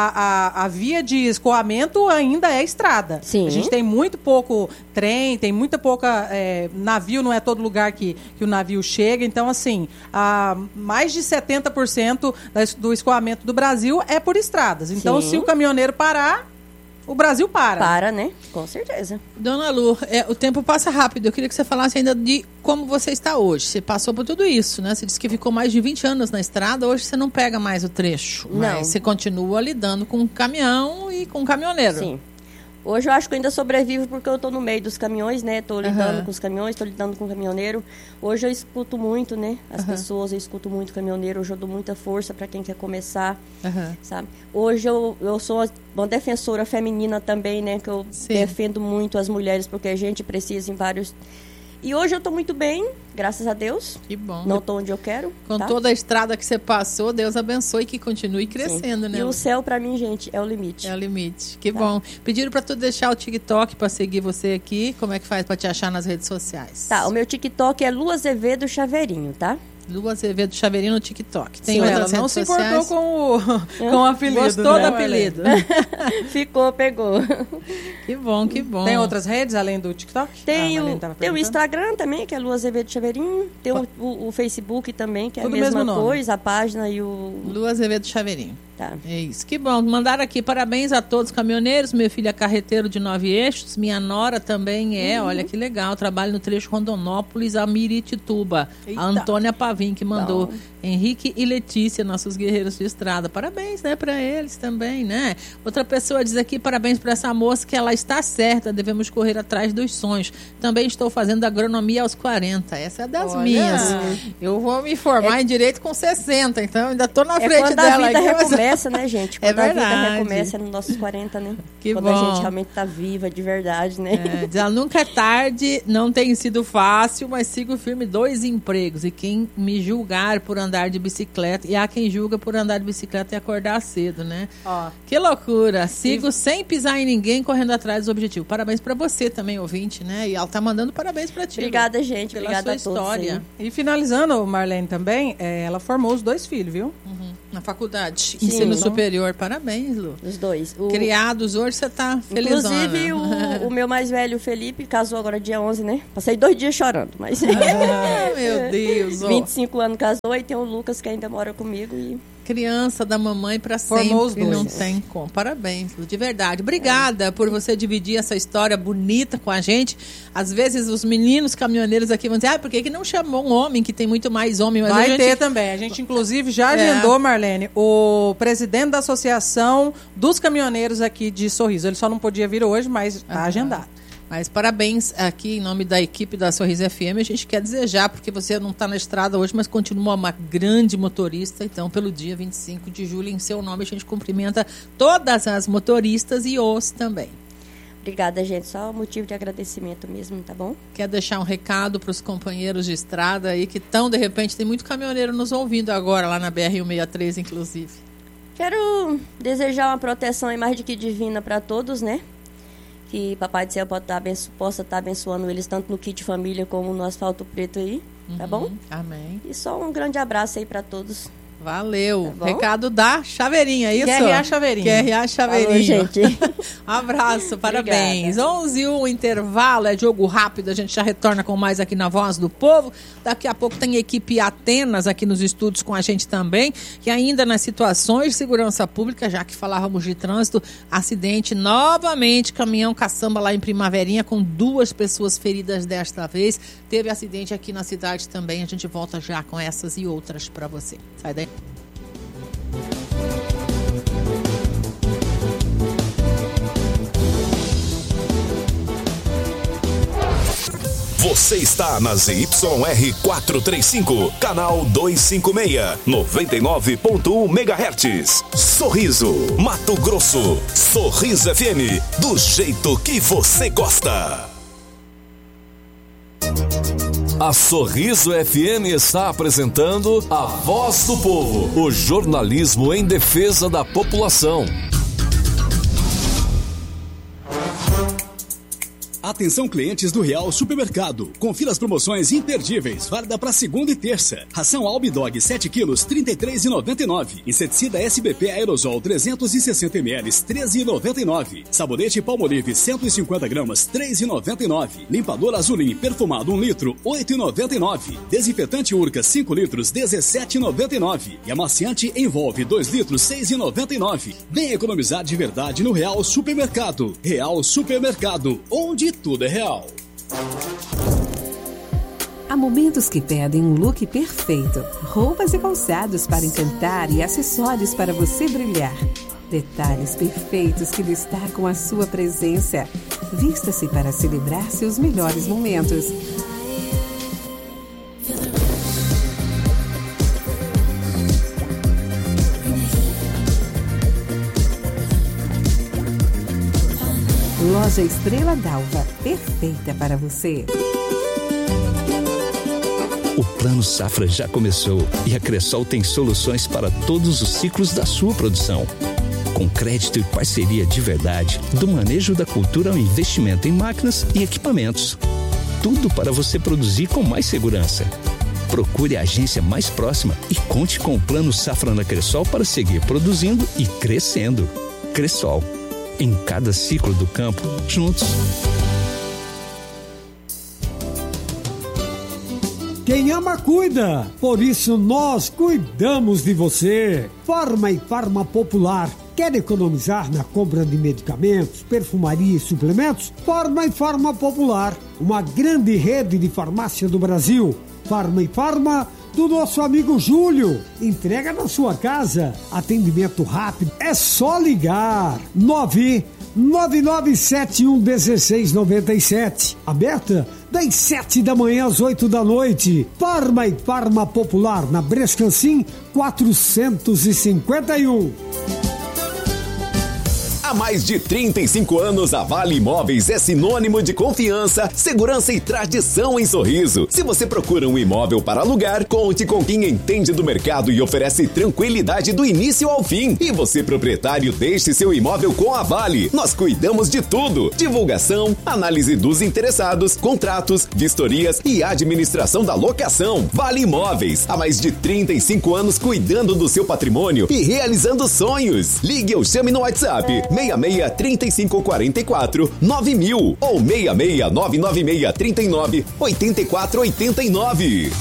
a via de escoamento ainda é estrada. Sim. A gente tem muito pouco trem, tem muita pouca navio, não é todo lugar que o navio chega. Então, assim, mais de 70% do escoamento do Brasil é por estradas. Então, se o caminhoneiro parar, o Brasil para. Para, né? Com certeza. Dona Lu, o tempo passa rápido. Eu queria que você falasse ainda de como você está hoje. Você passou por tudo isso, né? Você disse que ficou mais de 20 anos na estrada. Hoje você não pega mais o trecho. Não. Mas você continua lidando com caminhão e com caminhoneiro. Sim. Hoje eu acho que eu ainda sobrevivo porque eu estou no meio dos caminhões, né? Estou lidando com os caminhões, estou lidando com o caminhoneiro. Hoje eu escuto muito, né? As pessoas, eu escuto muito o caminhoneiro. Hoje eu dou muita força para quem quer começar, sabe? Hoje eu sou uma defensora feminina também, né? Que eu defendo muito as mulheres porque a gente precisa em vários... E hoje eu estou muito bem, graças a Deus. Que bom. Não estou onde eu quero. Com toda a estrada que você passou, Deus abençoe e que continue crescendo, né? E o céu, para mim, gente, é o limite. É o limite. Que bom. Pediram para tu deixar o TikTok para seguir você aqui. Como é que faz para te achar nas redes sociais? Tá, o meu TikTok é Lu Azevedo Chaveirinho, tá? Lu Azevedo Chaveirinho no TikTok. Tem ela não se importou com o apelido. Gostou do apelido. Ficou, pegou. Que bom, que bom. Tem outras redes além do TikTok? Tem o Instagram também, que é Lu Azevedo Chaveirinho. Tem o Facebook também, que é tudo a mesma mesmo coisa, a página e o... Lu Azevedo Chaveirinho. Tá. É isso. Que bom. Mandaram aqui parabéns a todos os caminhoneiros. Meu filho é carreteiro de 9 eixos. Minha nora também é. Olha que legal. Trabalho no trecho Rondonópolis a Miritituba. Eita. A Antônia Pavim que mandou. Não. Henrique e Letícia, nossos guerreiros de estrada. Parabéns, né, para eles também, né? Outra pessoa diz aqui, parabéns para essa moça, que ela está certa, devemos correr atrás dos sonhos. Também estou fazendo agronomia aos 40. Essa é das minhas. Eu vou me formar em direito com 60, então ainda estou na frente dela. Quando a vida recomeça, recomeça, né, gente? Quando a vida recomeça nos nossos 40, né? Que quando bom. a gente realmente tá viva de verdade, né? Ela nunca é tarde, não tem sido fácil, mas sigo firme 2 empregos. E quem me julgar por andar de bicicleta, e há quem julga por andar de bicicleta e acordar cedo, né? Que loucura. Sigo sem pisar em ninguém, correndo atrás dos objetivos. Parabéns pra você também, ouvinte, né? E ela tá mandando parabéns pra ti. Obrigada, gente. Pela Obrigada sua a todos. história. E finalizando, Marlene, também, ela formou os 2 filhos, viu? Na faculdade. Sim. Ensino superior. Parabéns, Lu. Os 2. Criados hoje, você tá felizona. Inclusive, o meu mais velho, Felipe, casou agora dia 11, né? Passei 2 dias chorando, mas... Meu Deus. 25 anos casou, e tem o Lucas, que ainda mora comigo. E criança da mamãe pra Formou sempre, os 2. não tem como. Parabéns, Lu, de verdade. Obrigada por você dividir essa história bonita com a gente. Às vezes os meninos caminhoneiros aqui vão dizer, por que não chamou um homem, que tem muito mais homem? Mas vai ter também. A gente, inclusive, já agendou, Marlene, o presidente da Associação dos Caminhoneiros aqui de Sorriso. Ele só não podia vir hoje, mas está agendado. Mas parabéns aqui em nome da equipe da Sorriso FM. A gente quer desejar, porque você não está na estrada hoje, mas continua uma grande motorista. Então, pelo dia 25 de julho, em seu nome, a gente cumprimenta todas as motoristas e os também. Obrigada, gente. Só motivo de agradecimento mesmo, tá bom? Quer deixar um recado para os companheiros de estrada aí que estão, de repente, tem muito caminhoneiro nos ouvindo agora, lá na BR-163, inclusive. Quero desejar uma proteção aí mais do que divina para todos, né? Que Papai do Céu possa estar abençoando eles tanto no kit família como no asfalto preto aí, tá bom? Amém. E só um grande abraço aí para todos. Valeu. Tá, recado da Chaveirinha, é isso? QRA Chaveirinha. QRA Chaveirinha. Falou, gente. Um abraço, parabéns. 11h01, intervalo, é jogo rápido, a gente já retorna com mais aqui na Voz do Povo. Daqui a pouco tem a equipe Atenas aqui nos estúdios com a gente também, que ainda nas situações de segurança pública, já que falávamos de trânsito, acidente novamente, caminhão caçamba lá em Primaverinha com 2 pessoas feridas desta vez. Teve acidente aqui na cidade também, a gente volta já com essas e outras para você. Sai daí. Você está na ZYR 435, canal 256, 99.1 MHz. Sorriso, Mato Grosso. Sorriso FM, do jeito que você gosta. A Sorriso FM está apresentando A Voz do Povo, o jornalismo em defesa da população. Atenção clientes do Real Supermercado. Confira as promoções imperdíveis, válida para segunda e terça. Ração Albidog 7 quilos, R$ 33,99. Inseticida SBP Aerosol 360 ml, R$ 13,99. Sabonete Palmolive 150 gramas, R$ 3,99. Limpador Azulim perfumado 1 litro, R$ 8,99. Desinfetante Urca 5 litros, R$ 17,99. E amaciante Envolve 2 litros, R$ 6,99. Vem economizar de verdade no Real Supermercado. Real Supermercado, onde tudo é real. Há momentos que pedem um look perfeito. Roupas e calçados para encantar e acessórios para você brilhar. Detalhes perfeitos que destacam a sua presença. Vista-se para celebrar seus melhores momentos. Loja Estrela d'Alva, perfeita para você. O Plano Safra já começou e a Cressol tem soluções para todos os ciclos da sua produção. Com crédito e parceria de verdade, do manejo da cultura ao investimento em máquinas e equipamentos. Tudo para você produzir com mais segurança. Procure a agência mais próxima e conte com o Plano Safra na Cressol para seguir produzindo e crescendo. Cressol. Em cada ciclo do campo, juntos. Quem ama, cuida. Por isso, nós cuidamos de você. Farma e Farma Popular. Quer economizar na compra de medicamentos, perfumaria e suplementos? Farma e Farma Popular. Uma grande rede de farmácia do Brasil. Farma e Farma do nosso amigo Júlio. Entrega na sua casa. Atendimento rápido. É só ligar. 99711697. Aberta das 7 da manhã às 8 da noite. Farma e Farma Popular, na Brescancim 451. Há mais de 35 anos, a Vale Imóveis é sinônimo de confiança, segurança e tradição em Sorriso. Se você procura um imóvel para alugar, conte com quem entende do mercado e oferece tranquilidade do início ao fim. E você, proprietário, deixe seu imóvel com a Vale. Nós cuidamos de tudo: divulgação, análise dos interessados, contratos, vistorias e administração da locação. Vale Imóveis, há mais de 35 anos cuidando do seu patrimônio e realizando sonhos. Ligue ou chame no WhatsApp 66 35 44 9000 ou 66 996 39 84 89.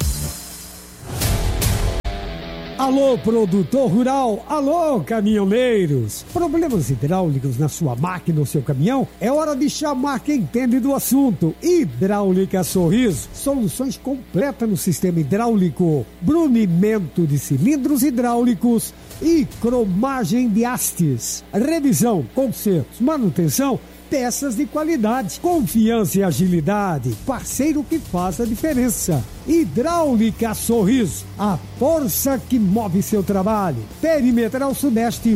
Alô, produtor rural! Alô, caminhoneiros! Problemas hidráulicos na sua máquina ou seu caminhão? É hora de chamar quem entende do assunto. Hidráulica Sorriso. Soluções completas no sistema hidráulico. Brunimento de cilindros hidráulicos e cromagem de hastes. Revisão, consertos, manutenção, peças de qualidade, confiança e agilidade, parceiro que faz a diferença. Hidráulica Sorriso, a força que move seu trabalho. Perimetral Sudeste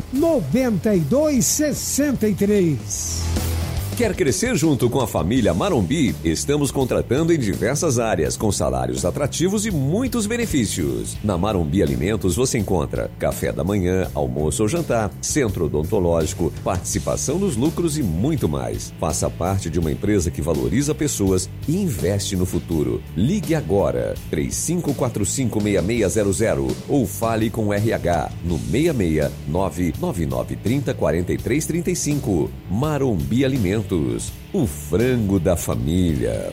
9263. Quer crescer junto com a família Marombi? Estamos contratando em diversas áreas, com salários atrativos e muitos benefícios. Na Marombi Alimentos você encontra café da manhã, almoço ou jantar, centro odontológico, participação nos lucros e muito mais. Faça parte de uma empresa que valoriza pessoas e investe no futuro. Ligue agora, 3545-6600 ou fale com o RH no 66 99930 4335. Marombi Alimentos. O frango da família.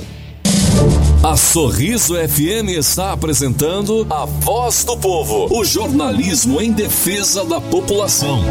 A Sorriso FM está apresentando A Voz do Povo, o jornalismo em defesa da população.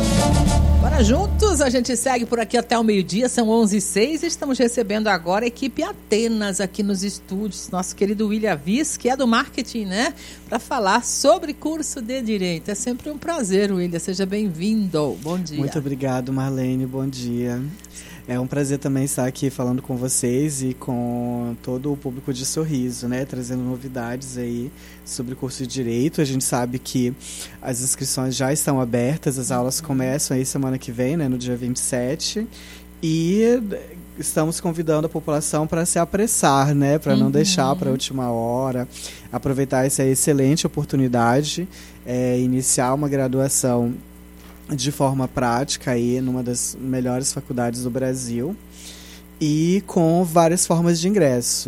Bora juntos, a gente segue por aqui até o meio-dia, são 11h06 e estamos recebendo agora a equipe Atenas aqui nos estúdios, nosso querido William Viz, que é do marketing, né? Para falar sobre curso de Direito. É sempre um prazer, William, seja bem-vindo. Bom dia. Muito obrigado, Marlene, bom dia. É um prazer também estar aqui falando com vocês e com todo o público de Sorriso, né? Trazendo novidades aí sobre o curso de Direito. A gente sabe que as inscrições já estão abertas, as aulas começam aí semana que vem, né? No dia 27. E estamos convidando a população para se apressar, né? Para não deixar para a última hora. Aproveitar essa excelente oportunidade, iniciar uma graduação de forma prática aí numa das melhores faculdades do Brasil e com várias formas de ingresso.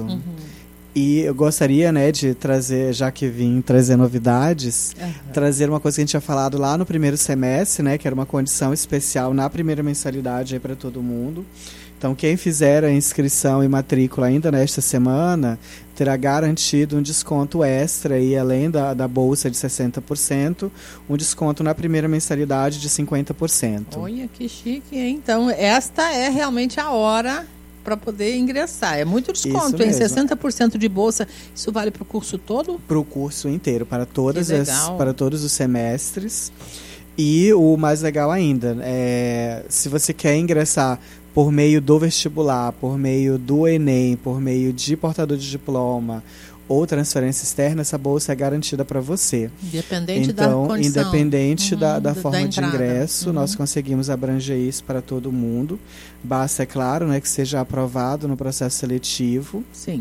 E eu gostaria, né, de trazer, já que vim trazer novidades, trazer uma coisa que a gente tinha falado lá no primeiro semestre, né, que era uma condição especial na primeira mensalidade aí para todo mundo. Então, quem fizer a inscrição e matrícula ainda nesta semana terá garantido um desconto extra aí, além da bolsa de 60%, um desconto na primeira mensalidade de 50%. Olha, que chique, hein? Então, esta é realmente a hora para poder ingressar. É muito desconto, hein? 60% de bolsa. Isso vale para o curso todo? Para o curso inteiro, para todos os semestres. E o mais legal ainda, se você quer ingressar por meio do vestibular, por meio do Enem, por meio de portador de diploma ou transferência externa, essa bolsa é garantida para você. Independente da condição. Independente da forma de ingresso, nós conseguimos abranger isso para todo mundo. Basta, é claro, né, que seja aprovado no processo seletivo. Sim.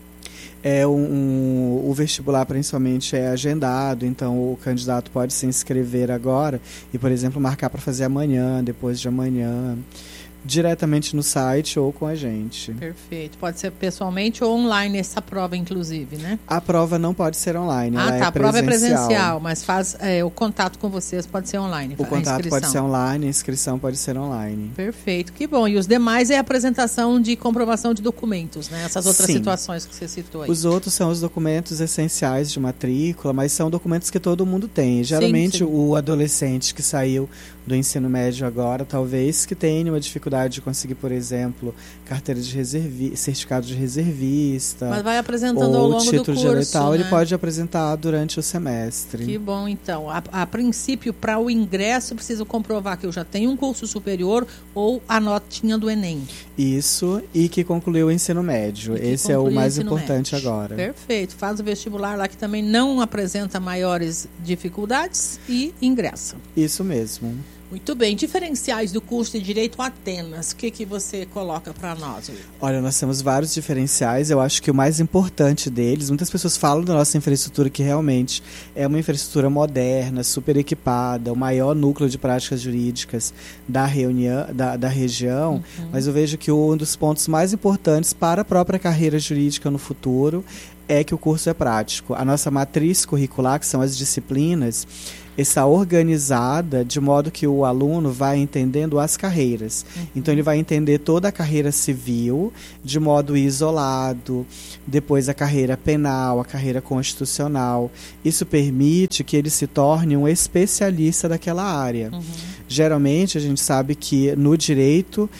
O vestibular principalmente é agendado, então o candidato pode se inscrever agora e, por exemplo, marcar para fazer amanhã, depois de amanhã, diretamente no site ou com a gente. Perfeito. Pode ser pessoalmente ou online essa prova, inclusive, né? A prova não pode ser online, ela a prova é presencial, mas o contato com vocês pode ser online. O contato pode ser online, a inscrição pode ser online. Perfeito, que bom. E os demais é a apresentação de comprovação de documentos, né? Essas outras situações que você citou aí. Os outros são os documentos essenciais de matrícula, mas são documentos que todo mundo tem. Geralmente o adolescente que saiu do ensino médio agora, talvez que tenha uma dificuldade dificuldade de conseguir, por exemplo, carteira de certificado de reservista. Mas vai apresentando ao longo do título curso, de eleital, né? ele pode apresentar durante o semestre. Que bom, então. A princípio, para o ingresso, preciso comprovar que eu já tenho um curso superior ou a notinha do Enem. Isso, e que concluiu o ensino médio. Esse é o mais importante agora. Perfeito. Faz o vestibular lá que também não apresenta maiores dificuldades e ingressa. Isso mesmo. Muito bem. Diferenciais do curso de Direito Atenas. O que você coloca para nós, Will? Olha, nós temos vários diferenciais. Eu acho que o mais importante deles, muitas pessoas falam da nossa infraestrutura, que realmente é uma infraestrutura moderna, super equipada, o maior núcleo de práticas jurídicas da região, mas eu vejo que um dos pontos mais importantes para a própria carreira jurídica no futuro é que o curso é prático. A nossa matriz curricular, que são as disciplinas, está organizada de modo que o aluno vai entendendo as carreiras. Então, ele vai entender toda a carreira civil de modo isolado, depois a carreira penal, a carreira constitucional. Isso permite que ele se torne um especialista daquela área. Geralmente, a gente sabe que no direito,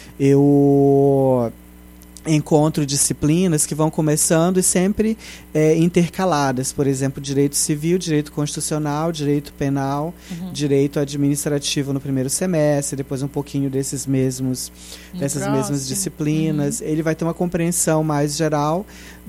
eu encontro disciplinas que vão começando e sempre intercaladas, por exemplo, direito civil, direito constitucional, direito penal, direito administrativo no primeiro semestre, depois um pouquinho dessas mesmas disciplinas. Ele vai ter uma compreensão mais geral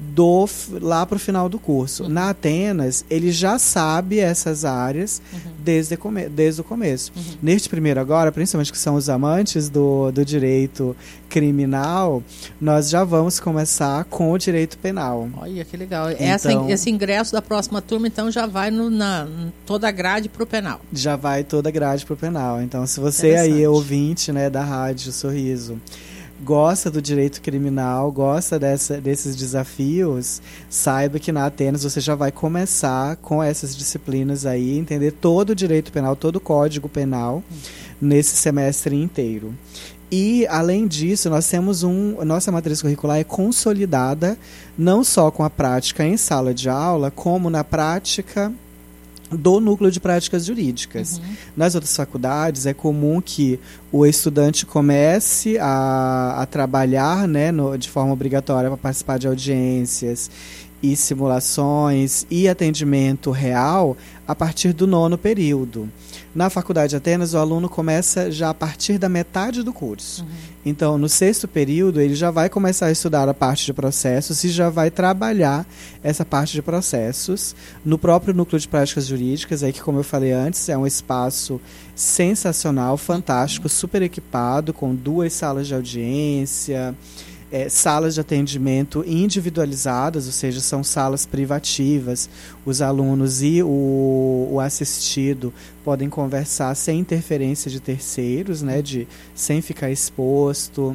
lá para o final do curso. Na Atenas, ele já sabe essas áreas desde o começo. Neste primeiro agora, principalmente que são os amantes do direito criminal, nós já vamos começar com o direito penal. Olha, que legal. Então, esse ingresso da próxima turma, então, já vai toda a grade para o penal. Já vai toda a grade para o penal. Então, se você aí é ouvinte, né, da Rádio Sorriso, gosta do direito criminal, gosta desses desafios, saiba que na Atenas você já vai começar com essas disciplinas aí, entender todo o direito penal, todo o código penal nesse semestre inteiro. E, além disso, nós temos nossa matriz curricular é consolidada não só com a prática em sala de aula, como na prática do núcleo de práticas jurídicas. Nas outras faculdades, é comum que o estudante comece a trabalhar, né, de forma obrigatória para participar de audiências e simulações e atendimento real a partir do 9º período. Na Faculdade de Atenas, o aluno começa já a partir da metade do curso. Então, no 6º período, ele já vai começar a estudar a parte de processos e já vai trabalhar essa parte de processos no próprio núcleo de práticas jurídicas, aí que, como eu falei antes, é um espaço sensacional, fantástico, super equipado, com 2 salas de audiência, salas de atendimento individualizadas, ou seja, são salas privativas. Os alunos e o assistido podem conversar sem interferência de terceiros, né, sem ficar exposto.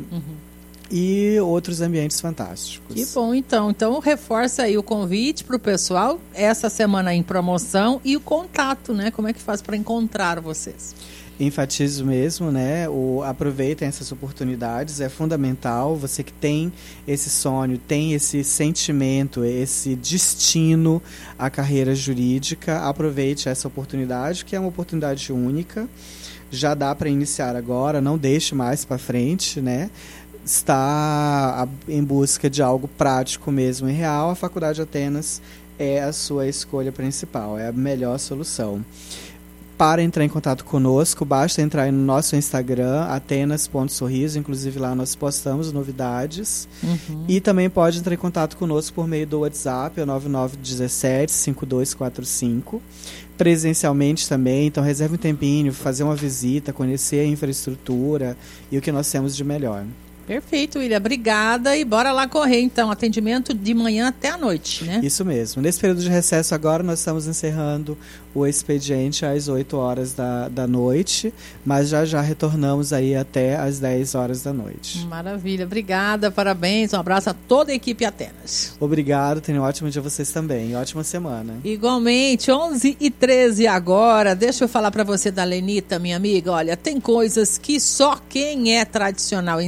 E outros ambientes fantásticos. Que bom, então. Então, reforça aí o convite para o pessoal, essa semana em promoção, e o contato, né? Como é que faz para encontrar vocês? Enfatizo mesmo, né? Aproveitem essas oportunidades, é fundamental. Você que tem esse sonho, tem esse sentimento, esse destino à carreira jurídica, aproveite essa oportunidade, que é uma oportunidade única. Já dá para iniciar agora, não deixe mais para frente, né? Está em busca de algo prático mesmo e real, a Faculdade de Atenas é a sua escolha principal, é a melhor solução. Para entrar em contato conosco, basta entrar no nosso Instagram, atenas.sorriso, inclusive lá nós postamos novidades. E também pode entrar em contato conosco por meio do WhatsApp, é o 9917-5245. Presencialmente também, então reserve um tempinho, fazer uma visita, conhecer a infraestrutura e o que nós temos de melhor. Perfeito, William. Obrigada. E bora lá correr, então. Atendimento de manhã até a noite, né? Isso mesmo. Nesse período de recesso agora, nós estamos encerrando o expediente às 8 horas da noite, mas já retornamos aí até às 10 horas da noite. Maravilha. Obrigada, parabéns. Um abraço a toda a equipe Atenas. Obrigado. Tenham um ótimo dia vocês também. Ótima semana. Igualmente. 11h13 agora. Deixa eu falar para você da Lenita, minha amiga. Olha, tem coisas que só quem é tradicional em Sorriso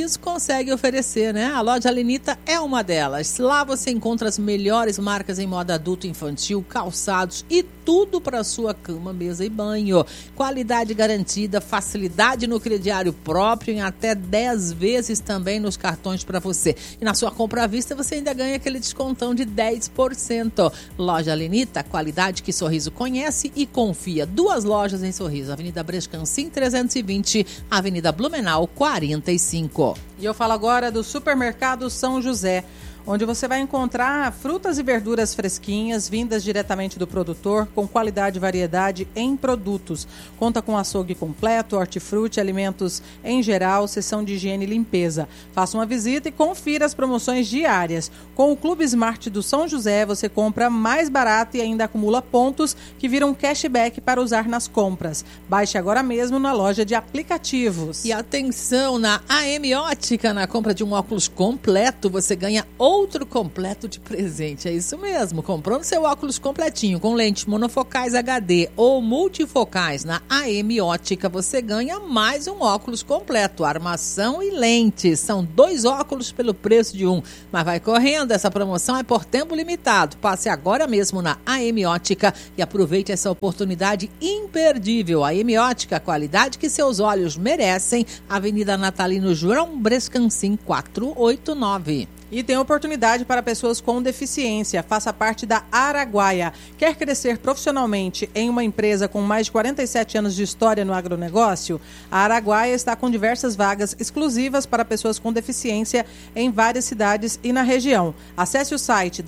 Sorriso consegue oferecer, né? A loja Alenita é uma delas. Lá você encontra as melhores marcas em moda adulto e infantil, calçados e tudo para sua cama, mesa e banho. Qualidade garantida, facilidade no crediário próprio em até 10 vezes também nos cartões para você. E na sua compra à vista você ainda ganha aquele descontão de 10%. Loja Alenita, qualidade que Sorriso conhece e confia. 2 lojas em Sorriso, Avenida Brescancim 320, Avenida Blumenau 45. E eu falo agora do Supermercado São José, onde você vai encontrar frutas e verduras fresquinhas, vindas diretamente do produtor, com qualidade e variedade em produtos. Conta com açougue completo, hortifruti, alimentos em geral, seção de higiene e limpeza. Faça uma visita e confira as promoções diárias. Com o Clube Smart do São José, você compra mais barato e ainda acumula pontos que viram cashback para usar nas compras. Baixe agora mesmo na loja de aplicativos. E atenção, na AM Ótica, na compra de um óculos completo, você ganha outro completo de presente. É isso mesmo. Comprando seu óculos completinho com lentes monofocais HD ou multifocais na AM Ótica, você ganha mais um óculos completo, armação e lentes. São 2 óculos pelo preço de um. Mas vai correndo, essa promoção é por tempo limitado. Passe agora mesmo na AM Ótica e aproveite essa oportunidade imperdível. AM Ótica, a qualidade que seus olhos merecem. Avenida Natalino João Brescancim 489. E tem oportunidade para pessoas com deficiência. Faça parte da Araguaia. Quer crescer profissionalmente em uma empresa com mais de 47 anos de história no agronegócio? A Araguaia está com diversas vagas exclusivas para pessoas com deficiência em várias cidades e na região. Acesse o site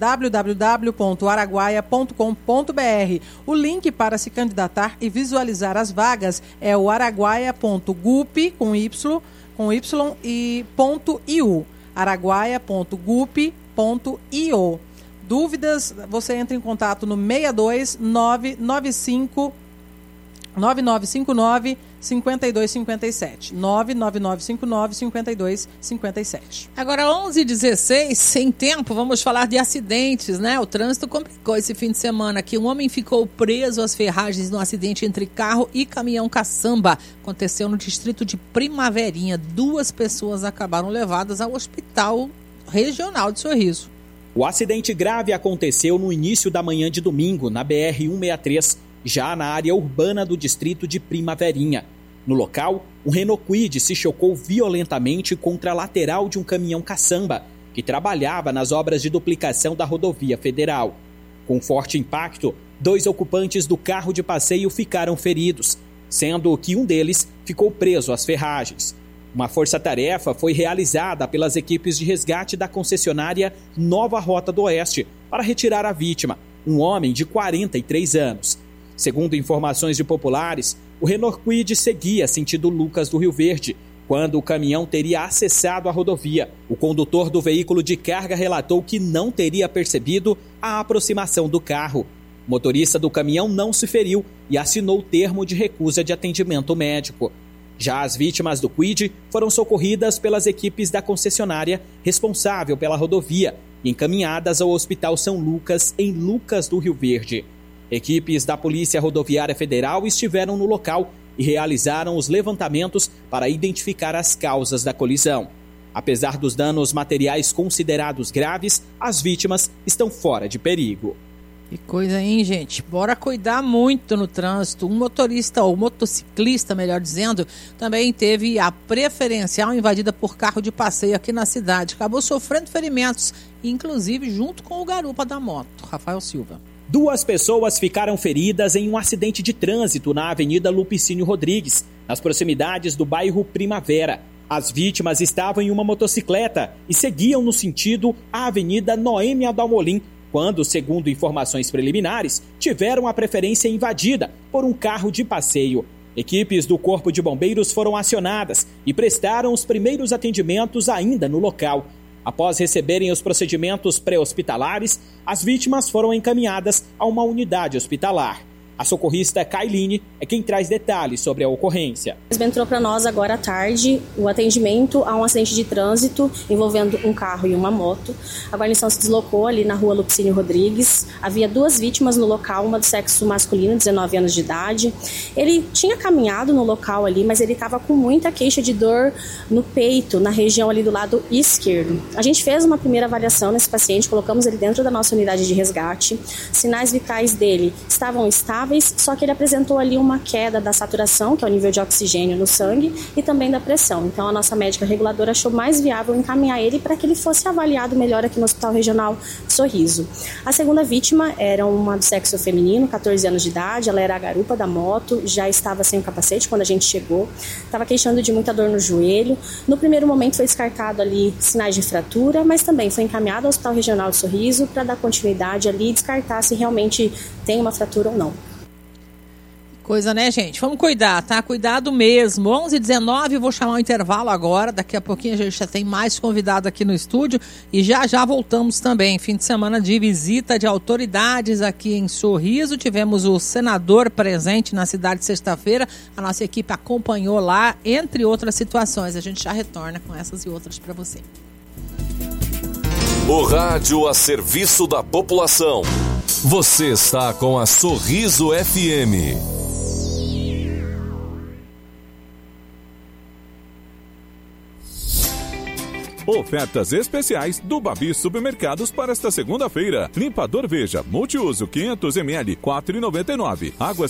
www.araguaia.com.br. O link para se candidatar e visualizar as vagas é o araguaia.gup com y e .iu. araguaia.gup.io. Dúvidas, você entra em contato no 62 995 9959 5257. 99959 5257. Agora 11h16, sem tempo, vamos falar de acidentes, né? O trânsito complicou esse fim de semana aqui. Um homem ficou preso às ferragens no acidente entre carro e caminhão caçamba. Aconteceu no distrito de Primaverinha. 2 pessoas acabaram levadas ao hospital regional de Sorriso. O acidente grave aconteceu no início da manhã de domingo, na BR-163, já na área urbana do distrito de Primaverinha. No local, um Renault Kwid se chocou violentamente contra a lateral de um caminhão caçamba, que trabalhava nas obras de duplicação da rodovia federal. Com forte impacto, 2 ocupantes do carro de passeio ficaram feridos, sendo que um deles ficou preso às ferragens. Uma força-tarefa foi realizada pelas equipes de resgate da concessionária Nova Rota do Oeste para retirar a vítima, um homem de 43 anos. Segundo informações de populares, o Renault Kwid seguia sentido Lucas do Rio Verde, quando o caminhão teria acessado a rodovia. O condutor do veículo de carga relatou que não teria percebido a aproximação do carro. O motorista do caminhão não se feriu e assinou o termo de recusa de atendimento médico. Já as vítimas do Kwid foram socorridas pelas equipes da concessionária responsável pela rodovia e encaminhadas ao Hospital São Lucas, em Lucas do Rio Verde. Equipes da Polícia Rodoviária Federal estiveram no local e realizaram os levantamentos para identificar as causas da colisão. Apesar dos danos materiais considerados graves, as vítimas estão fora de perigo. Que coisa, hein, gente? Bora cuidar muito no trânsito. Um motorista, ou motociclista, melhor dizendo, também teve a preferencial invadida por carro de passeio aqui na cidade. Acabou sofrendo ferimentos, inclusive junto com o garupa da moto. Rafael Silva. 2 pessoas ficaram feridas em um acidente de trânsito na Avenida Lupicínio Rodrigues, nas proximidades do bairro Primavera. As vítimas estavam em uma motocicleta e seguiam no sentido à Avenida Noêmia Dalmolin, quando, segundo informações preliminares, tiveram a preferência invadida por um carro de passeio. Equipes do Corpo de Bombeiros foram acionadas e prestaram os primeiros atendimentos ainda no local. Após receberem os procedimentos pré-hospitalares, as vítimas foram encaminhadas a uma unidade hospitalar. A socorrista Kailine é quem traz detalhes sobre a ocorrência. Entrou para nós agora à tarde o atendimento a um acidente de trânsito envolvendo um carro e uma moto. A guarnição se deslocou ali na rua Lupicínio Rodrigues. Havia 2 vítimas no local, uma do sexo masculino, 19 anos de idade. Ele tinha caminhado no local ali, mas ele estava com muita queixa de dor no peito, na região ali do lado esquerdo. A gente fez uma primeira avaliação nesse paciente, colocamos ele dentro da nossa unidade de resgate. Sinais vitais dele estavam estáveis, só que ele apresentou ali uma queda da saturação, que é o nível de oxigênio no sangue, e também da pressão. Então a nossa médica reguladora achou mais viável encaminhar ele para que ele fosse avaliado melhor aqui no Hospital Regional Sorriso. A segunda vítima era uma do sexo feminino, 14 anos de idade, ela era a garupa da moto, já estava sem o capacete quando a gente chegou, estava queixando de muita dor no joelho. No primeiro momento foi descartado ali sinais de fratura, mas também foi encaminhado ao Hospital Regional de Sorriso para dar continuidade ali e descartar se realmente tem uma fratura ou não. Coisa, né, gente? Vamos cuidar, tá? Cuidado mesmo. 11h19, vou chamar o intervalo agora. Daqui a pouquinho a gente já tem mais convidado aqui no estúdio. E já voltamos também. Fim de semana de visita de autoridades aqui em Sorriso. Tivemos o senador presente na cidade sexta-feira. A nossa equipe acompanhou lá, entre outras situações. A gente já retorna com essas e outras para você. O rádio a serviço da população. Você está com a Sorriso FM. Ofertas especiais do Babi Supermercados para esta segunda-feira. Limpador Veja, multiuso 500 ml, R$ 4,99. Água